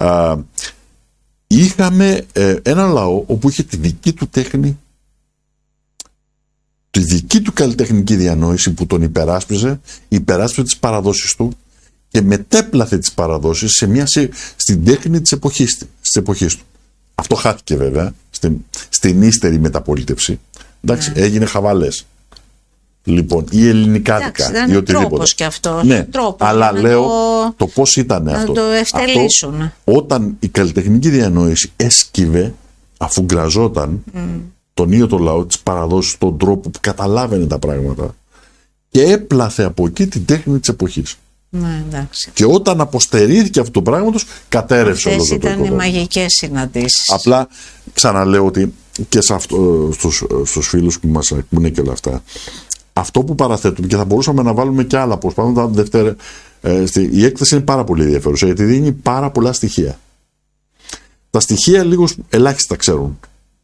[SPEAKER 1] είχαμε ένα λαό όπου είχε τη δική του τέχνη, τη δική του καλλιτεχνική διανόηση που τον υπεράσπιζε τις παραδόσεις του και μετέπλαθε τις παραδόσεις στην τέχνη της εποχής του. Αυτό χάθηκε βέβαια στην ύστερη μεταπολίτευση. Εντάξει, έγινε χαβαλές. Λοιπόν, ή ελληνικάδικα ή οτιδήποτε.
[SPEAKER 2] Τρόπος και αυτό.
[SPEAKER 1] Ναι, αλλά λέω το πώς ήταν αυτό.
[SPEAKER 2] Να το ευτελίσουν.
[SPEAKER 1] Όταν η καλλιτεχνική διανόηση έσκυβε, αφού γκραζόταν τον ίδιο το λαό, τις παραδόσεις, τον τρόπο που καταλάβαινε τα πράγματα, και έπλαθε από εκεί την τέχνη της εποχής.
[SPEAKER 2] Ναι, εντάξει.
[SPEAKER 1] Και όταν αποστερήθηκε αυτό το πράγμα τους, κατέρευσε όλο το
[SPEAKER 2] οικοδόμημα. Αυτές ήταν οι μαγικές συναντήσεις.
[SPEAKER 1] Απλά ξαναλέω ότι και στους φίλους που μας ακούνε και όλα αυτά, αυτό που παραθέτουμε, και θα μπορούσαμε να βάλουμε και άλλα αποσπάσματα, η έκθεση είναι πάρα πολύ ενδιαφέρουσα, γιατί δίνει πάρα πολλά στοιχεία. Τα στοιχεία λίγους ελάχιστα ξέρουν.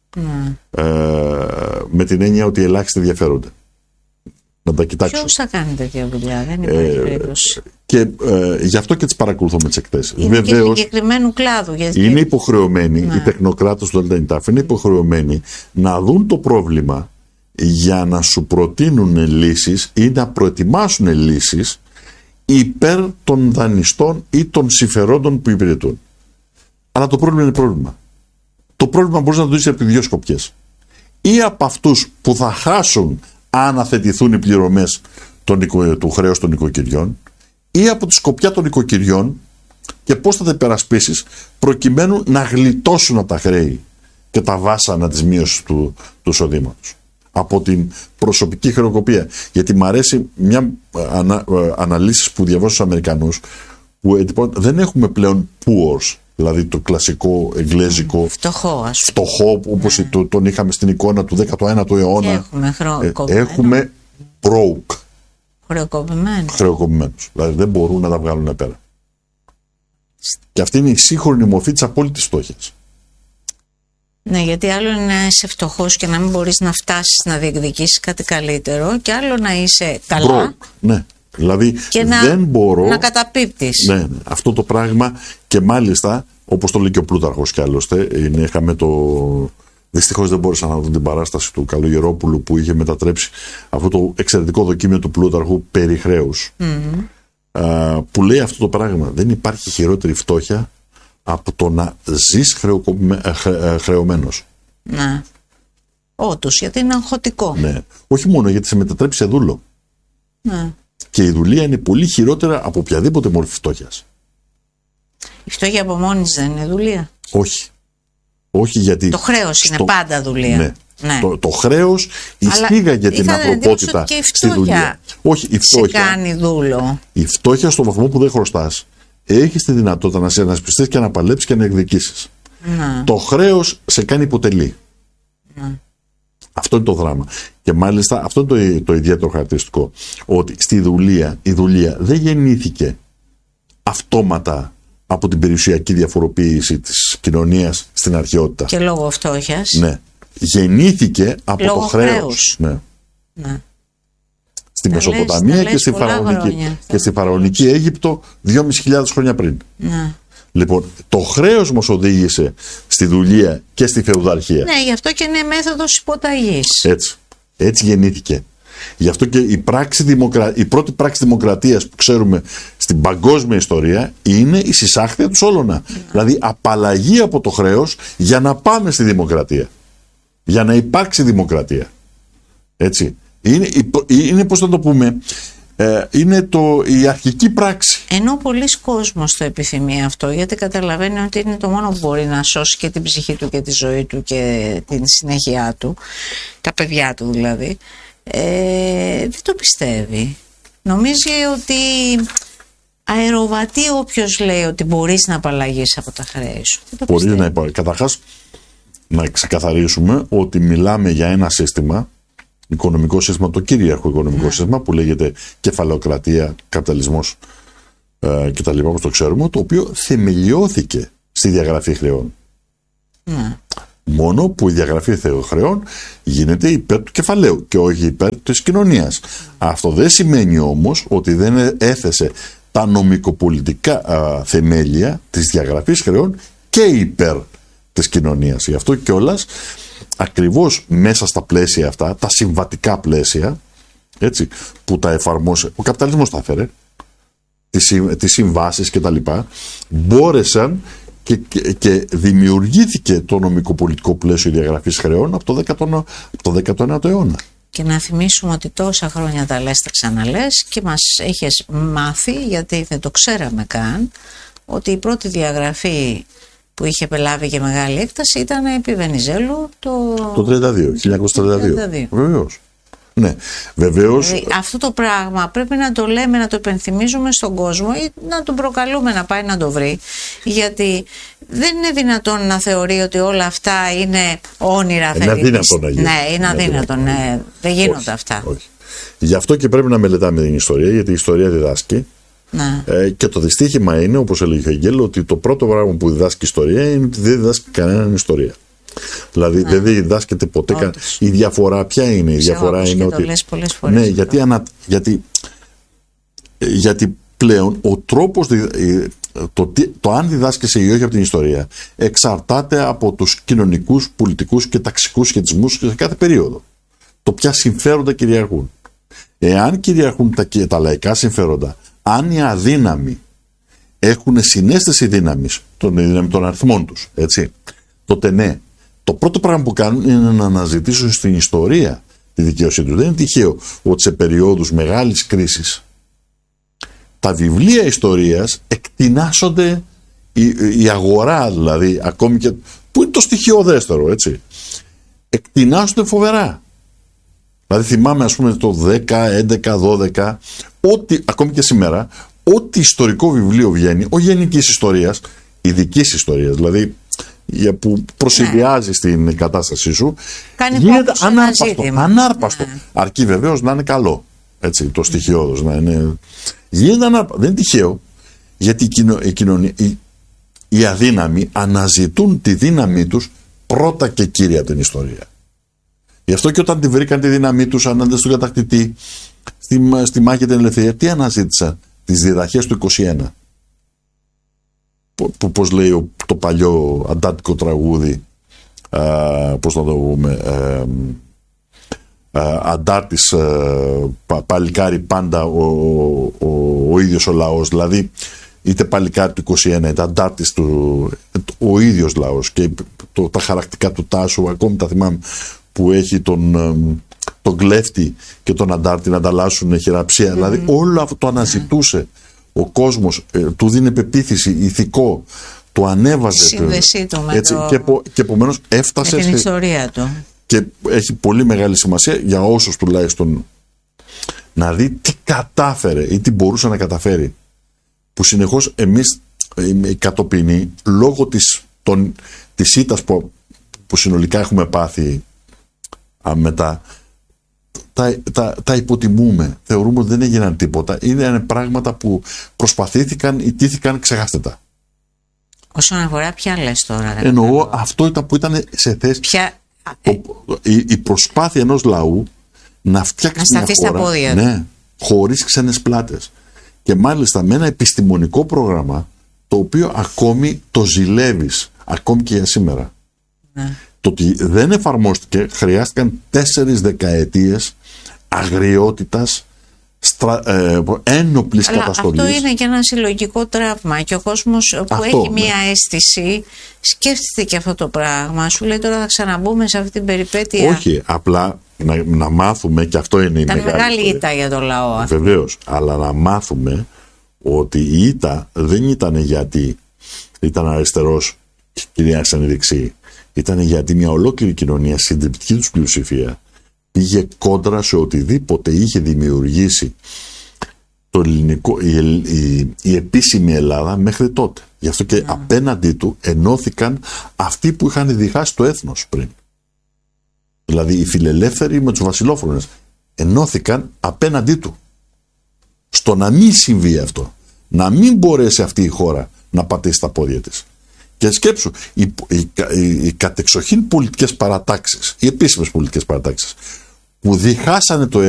[SPEAKER 1] Με την έννοια ότι ελάχιστα ενδιαφέρονται να τα κοιτάξουν.
[SPEAKER 2] Ποιος θα κάνει τέτοια δουλειά, δεν υπάρχει περίπτωση.
[SPEAKER 1] Και γι' αυτό και τις παρακολουθώ με τις εκθέσεις.
[SPEAKER 2] Είναι βεβαίως, και συγκεκριμένου κλάδου.
[SPEAKER 1] Είναι υποχρεωμένοι, οι τεχνοκράτες του ΔΕΛΤΑ είναι υποχρεωμένοι να δουν το πρόβλημα για να σου προτείνουν λύσεις ή να προετοιμάσουν λύσεις υπέρ των δανειστών ή των συμφερόντων που υπηρετούν. Αλλά το πρόβλημα είναι πρόβλημα. Το πρόβλημα μπορείς να το δεις από τις δύο σκοπιές. Ή από αυτούς που θα χάσουν αν αθετηθούν οι πληρωμές του χρέους των οικοκυριών, ή από τη σκοπιά των οικοκυριών και πώς θα τα υπερασπίσεις προκειμένου να γλιτώσουν από τα χρέη και τα βάσανα της μείωσης του εισοδήματος. Από την προσωπική χρεοκοπία. Γιατί μου αρέσει μια αναλύσεις που διαβάζω στους Αμερικανούς, που δεν έχουμε πλέον poors, δηλαδή το κλασικό εγγλέζικο φτωχό, όπως τον είχαμε στην εικόνα του 19ου αιώνα. Έχουμε broke. Χρεοκοπημένους. Δηλαδή δεν μπορούν να τα βγάλουν πέρα. Και αυτή είναι η σύγχρονη μορφή της απόλυτης φτώχειας.
[SPEAKER 2] Ναι, γιατί άλλο είναι να είσαι φτωχός και να μην μπορείς να φτάσεις να διεκδικήσεις κάτι καλύτερο, και άλλο να είσαι καλά.
[SPEAKER 1] Broke, ναι. Δηλαδή
[SPEAKER 2] και
[SPEAKER 1] δεν μπορώ
[SPEAKER 2] να καταπίπτεις.
[SPEAKER 1] Ναι, αυτό το πράγμα, και μάλιστα όπως το λέει και ο Πλούταρχος κι άλλωστε, δυστυχώς δεν μπόρεσα να δω την παράσταση του Καλογερόπουλου που είχε μετατρέψει αυτό το εξαιρετικό δοκίμιο του Πλούταρχου περί χρέους, που λέει αυτό το πράγμα. Δεν υπάρχει χειρότερη φτώχεια από το να ζεις χρεωμένος.
[SPEAKER 2] Ναι. Όντως, γιατί είναι αγχωτικό.
[SPEAKER 1] Ναι. Όχι μόνο, γιατί σε μετατρέπει σε δούλο.
[SPEAKER 2] Ναι.
[SPEAKER 1] Και η δουλεία είναι πολύ χειρότερα από οποιαδήποτε μορφή φτώχειας.
[SPEAKER 2] Η φτώχεια από μόνη δεν είναι δουλεία.
[SPEAKER 1] Όχι. Όχι, γιατί.
[SPEAKER 2] Το χρέος είναι πάντα δουλεία.
[SPEAKER 1] Ναι. Ναι. Το χρέος, η στίγα για την ανθρωπότητα στη δουλειά. Όχι, η φτώχεια.
[SPEAKER 2] Σε κάνει δούλο.
[SPEAKER 1] Η φτώχεια στο βαθμό που δεν χρωστάς, έχεις τη δυνατότητα να σε ανασπιστείς και να παλέψεις και να εκδικήσεις.
[SPEAKER 2] Ναι.
[SPEAKER 1] Το χρέος σε κάνει υποτελή.
[SPEAKER 2] Ναι.
[SPEAKER 1] Αυτό είναι το δράμα. Και μάλιστα αυτό είναι το ιδιαίτερο χαρακτηριστικό. Ότι στη δουλεία, η δουλεία δεν γεννήθηκε αυτόματα από την περιουσιακή διαφοροποίηση της κοινωνίας στην αρχαιότητα.
[SPEAKER 2] Και λόγω φτώχειας.
[SPEAKER 1] Ναι. Γεννήθηκε από
[SPEAKER 2] λόγω
[SPEAKER 1] το χρέος. Ναι.
[SPEAKER 2] Ναι.
[SPEAKER 1] Στη Μεσοποταμία και στη Φαραωνική Αίγυπτο 2.500 χρόνια πριν.
[SPEAKER 2] Ναι.
[SPEAKER 1] Λοιπόν, το χρέος μας οδήγησε στη δουλεία και στη φεουδαρχία.
[SPEAKER 2] Ναι, γι' αυτό και είναι μέθοδος υποταγής.
[SPEAKER 1] Έτσι γεννήθηκε. Γι' αυτό και η πρώτη πράξη δημοκρατίας που ξέρουμε στην παγκόσμια ιστορία είναι η συσάχθεια του Σόλωνα. Δηλαδή απαλλαγή από το χρέος για να πάμε στη δημοκρατία. Για να υπάρξει δημοκρατία. Έτσι. Είναι πώς θα το πούμε, είναι η αρχική πράξη.
[SPEAKER 2] Ενώ πολλοί κόσμος το επιθυμεί αυτό, γιατί καταλαβαίνει ότι είναι το μόνο που μπορεί να σώσει και την ψυχή του και τη ζωή του και την συνέχεια του, τα παιδιά του δηλαδή, δεν το πιστεύει. Νομίζει ότι αεροβατεί όποιος λέει ότι μπορείς να απαλλαγείς από τα χρέη σου.
[SPEAKER 1] Μπορεί να υπάρχει. Καταρχάς, να ξεκαθαρίσουμε ότι μιλάμε για ένα σύστημα, οικονομικό σύστημα, το κυρίαρχο οικονομικό σύστημα που λέγεται κεφαλαιοκρατία, καπιταλισμός κτλ. Όπως το ξέρουμε, το οποίο θεμελιώθηκε στη διαγραφή χρεών. Μόνο που η διαγραφή χρεών γίνεται υπέρ του κεφαλαίου και όχι υπέρ της κοινωνίας. Αυτό δεν σημαίνει όμως ότι δεν έθεσε τα νομικοπολιτικά θεμέλια της διαγραφής χρεών και υπέρ της κοινωνίας. Γι' αυτό κιόλας, ακριβώς μέσα στα πλαίσια αυτά, τα συμβατικά πλαίσια, έτσι, που τα εφαρμόσε, ο καπιταλισμός τα έφερε, τις συμβάσεις και τα λοιπά, μπόρεσαν και δημιουργήθηκε το νομικοπολιτικό πλαίσιο διαγραφής χρεών από το 19ο αιώνα.
[SPEAKER 2] Και να θυμίσουμε ότι τόσα χρόνια τα λες, τα ξαναλες και μας έχεις μάθει, γιατί δεν το ξέραμε καν, ότι η πρώτη διαγραφή που είχε πελάβει και μεγάλη έκταση ήταν επί Βενιζέλου το
[SPEAKER 1] 1932. Βεβαίως. Ναι, βεβαίως.
[SPEAKER 2] Αυτό το πράγμα πρέπει να το λέμε, να το υπενθυμίζουμε στον κόσμο ή να τον προκαλούμε να πάει να το βρει. Γιατί δεν είναι δυνατόν να θεωρεί ότι όλα αυτά είναι όνειρα.
[SPEAKER 1] Είναι αδύνατο να γίνει.
[SPEAKER 2] Ναι, είναι αδύνατο. Ναι, δεν γίνονται αυτά.
[SPEAKER 1] Όχι. Γι' αυτό και πρέπει να μελετάμε την ιστορία, γιατί η ιστορία διδάσκει. Και το δυστύχημα είναι, όπως έλεγε ο Χεγγέλ, ότι το πρώτο πράγμα που διδάσκει η ιστορία είναι ότι δεν διδάσκει κανέναν ιστορία. Δηλαδή δεν διδάσκεται ποτέ. Η διαφορά ποια είναι? Η διαφορά είναι ότι. Ναι, γιατί πλέον ο τρόπος, το αν διδάσκεσαι ή όχι από την ιστορία, εξαρτάται από τους κοινωνικούς, πολιτικούς και ταξικούς σχετισμούς σε κάθε περίοδο. Το ποια συμφέροντα κυριαρχούν. Εάν κυριαρχούν τα λαϊκά συμφέροντα, αν οι αδύναμοι έχουν συναίσθηση δύναμης, των αριθμών τους, έτσι, τότε ναι. Το πρώτο πράγμα που κάνουν είναι να αναζητήσουν στην ιστορία τη δικαίωσή τους. Δεν είναι τυχαίο ότι σε περιόδους μεγάλης κρίσης τα βιβλία ιστορίας εκτινάσσονται, η αγορά δηλαδή, ακόμη και που είναι το στοιχειοδέστερο, έτσι, εκτινάσσονται φοβερά. Δηλαδή θυμάμαι, ας πούμε, το 10, 11, 12, ακόμη και σήμερα, ό,τι ιστορικό βιβλίο βγαίνει, όχι γενικής ιστορίας, ειδικής ιστορίας, δηλαδή που προσυδειάζει την κατάστασή σου, γίνεται ανάρπαστο. Αρκεί βεβαίως να είναι καλό, έτσι, το στοιχειώδος να είναι. Γίνεται ανάρπαστο. Δεν είναι τυχαίο, γιατί οι αδύναμοι αναζητούν τη δύναμή τους πρώτα και κύρια από την ιστορία. Γι' αυτό και όταν τη βρήκαν τη δύναμή τους ανάντα στον κατακτητή στη μάχη για την ελευθερία, τι αναζήτησαν? Τις διδαχές του 21. Πώς λέει το παλιό αντάρτικο τραγούδι, πώς να το πούμε, αντάρτης παλικάρι πάντα ο ίδιος ο λαός. Δηλαδή είτε παλικάρι του 21 είτε αντάρτης ο ίδιος λαός. Και τα χαρακτικά του Τάσου ακόμη τα θυμάμαι, που έχει τον κλέφτη και τον αντάρτη να ανταλλάσσουν χειραψία. Δηλαδή όλο αυτό το αναζητούσε ο κόσμος, του δίνει πεποίθηση, ηθικό, το ανέβαζε.
[SPEAKER 2] Σύνδεσή του με
[SPEAKER 1] έτσι, και επομένως έφτασε
[SPEAKER 2] με την ιστορία του.
[SPEAKER 1] Και έχει πολύ μεγάλη σημασία για όσους τουλάχιστον να δει τι κατάφερε ή τι μπορούσε να καταφέρει. Που συνεχώς εμείς κατοπινοί, λόγω της ήττας που συνολικά έχουμε πάθει μετά, τα υποτιμούμε. Θεωρούμε ότι δεν έγιναν τίποτα. Είναι πράγματα που προσπαθήθηκαν ή τύθηκαν, ξεχάστε τα.
[SPEAKER 2] Όσον αφορά ποια λες τώρα?
[SPEAKER 1] Εννοώ αυτό που ήταν σε θέση. Η προσπάθεια ενός λαού να φτιάξει μια χώρα, ναι, χωρίς ξένες πλάτες. Και μάλιστα με ένα επιστημονικό πρόγραμμα το οποίο ακόμη το ζηλεύεις, ακόμη και για σήμερα. Ναι. Το ότι δεν εφαρμόστηκε, χρειάστηκαν 4 δεκαετίες αγριότητας, ένοπλης καταστολής.
[SPEAKER 2] Αυτό είναι και ένα συλλογικό τραύμα και ο κόσμος που έχει μία αίσθηση σκέφτεται και αυτό το πράγμα. Σου λέει τώρα θα ξαναμπούμε σε αυτή την περιπέτεια.
[SPEAKER 1] Όχι, απλά να μάθουμε, και αυτό είναι η
[SPEAKER 2] μεγάλη ήττα για το λαό.
[SPEAKER 1] Βεβαίως, αλλά να μάθουμε ότι η ήττα δεν ήταν γιατί ήταν αριστερός και κυριάρχησαν οι δεξιοί. Ήταν γιατί μια ολόκληρη κοινωνία, συντριπτική τους πλειοψηφία, πήγε κόντρα σε οτιδήποτε είχε δημιουργήσει το ελληνικό, η επίσημη Ελλάδα μέχρι τότε. Γι' αυτό και απέναντί του ενώθηκαν αυτοί που είχαν διχάσει το έθνος πριν. Δηλαδή οι φιλελεύθεροι με τους βασιλόφρονες ενώθηκαν απέναντί του. Στο να μην συμβεί αυτό. Να μην μπορέσει αυτή η χώρα να πατήσει τα πόδια της. Και σκέψου, οι κατεξοχήν πολιτικές παρατάξεις, οι επίσημες πολιτικές παρατάξεις, που διχάσανε το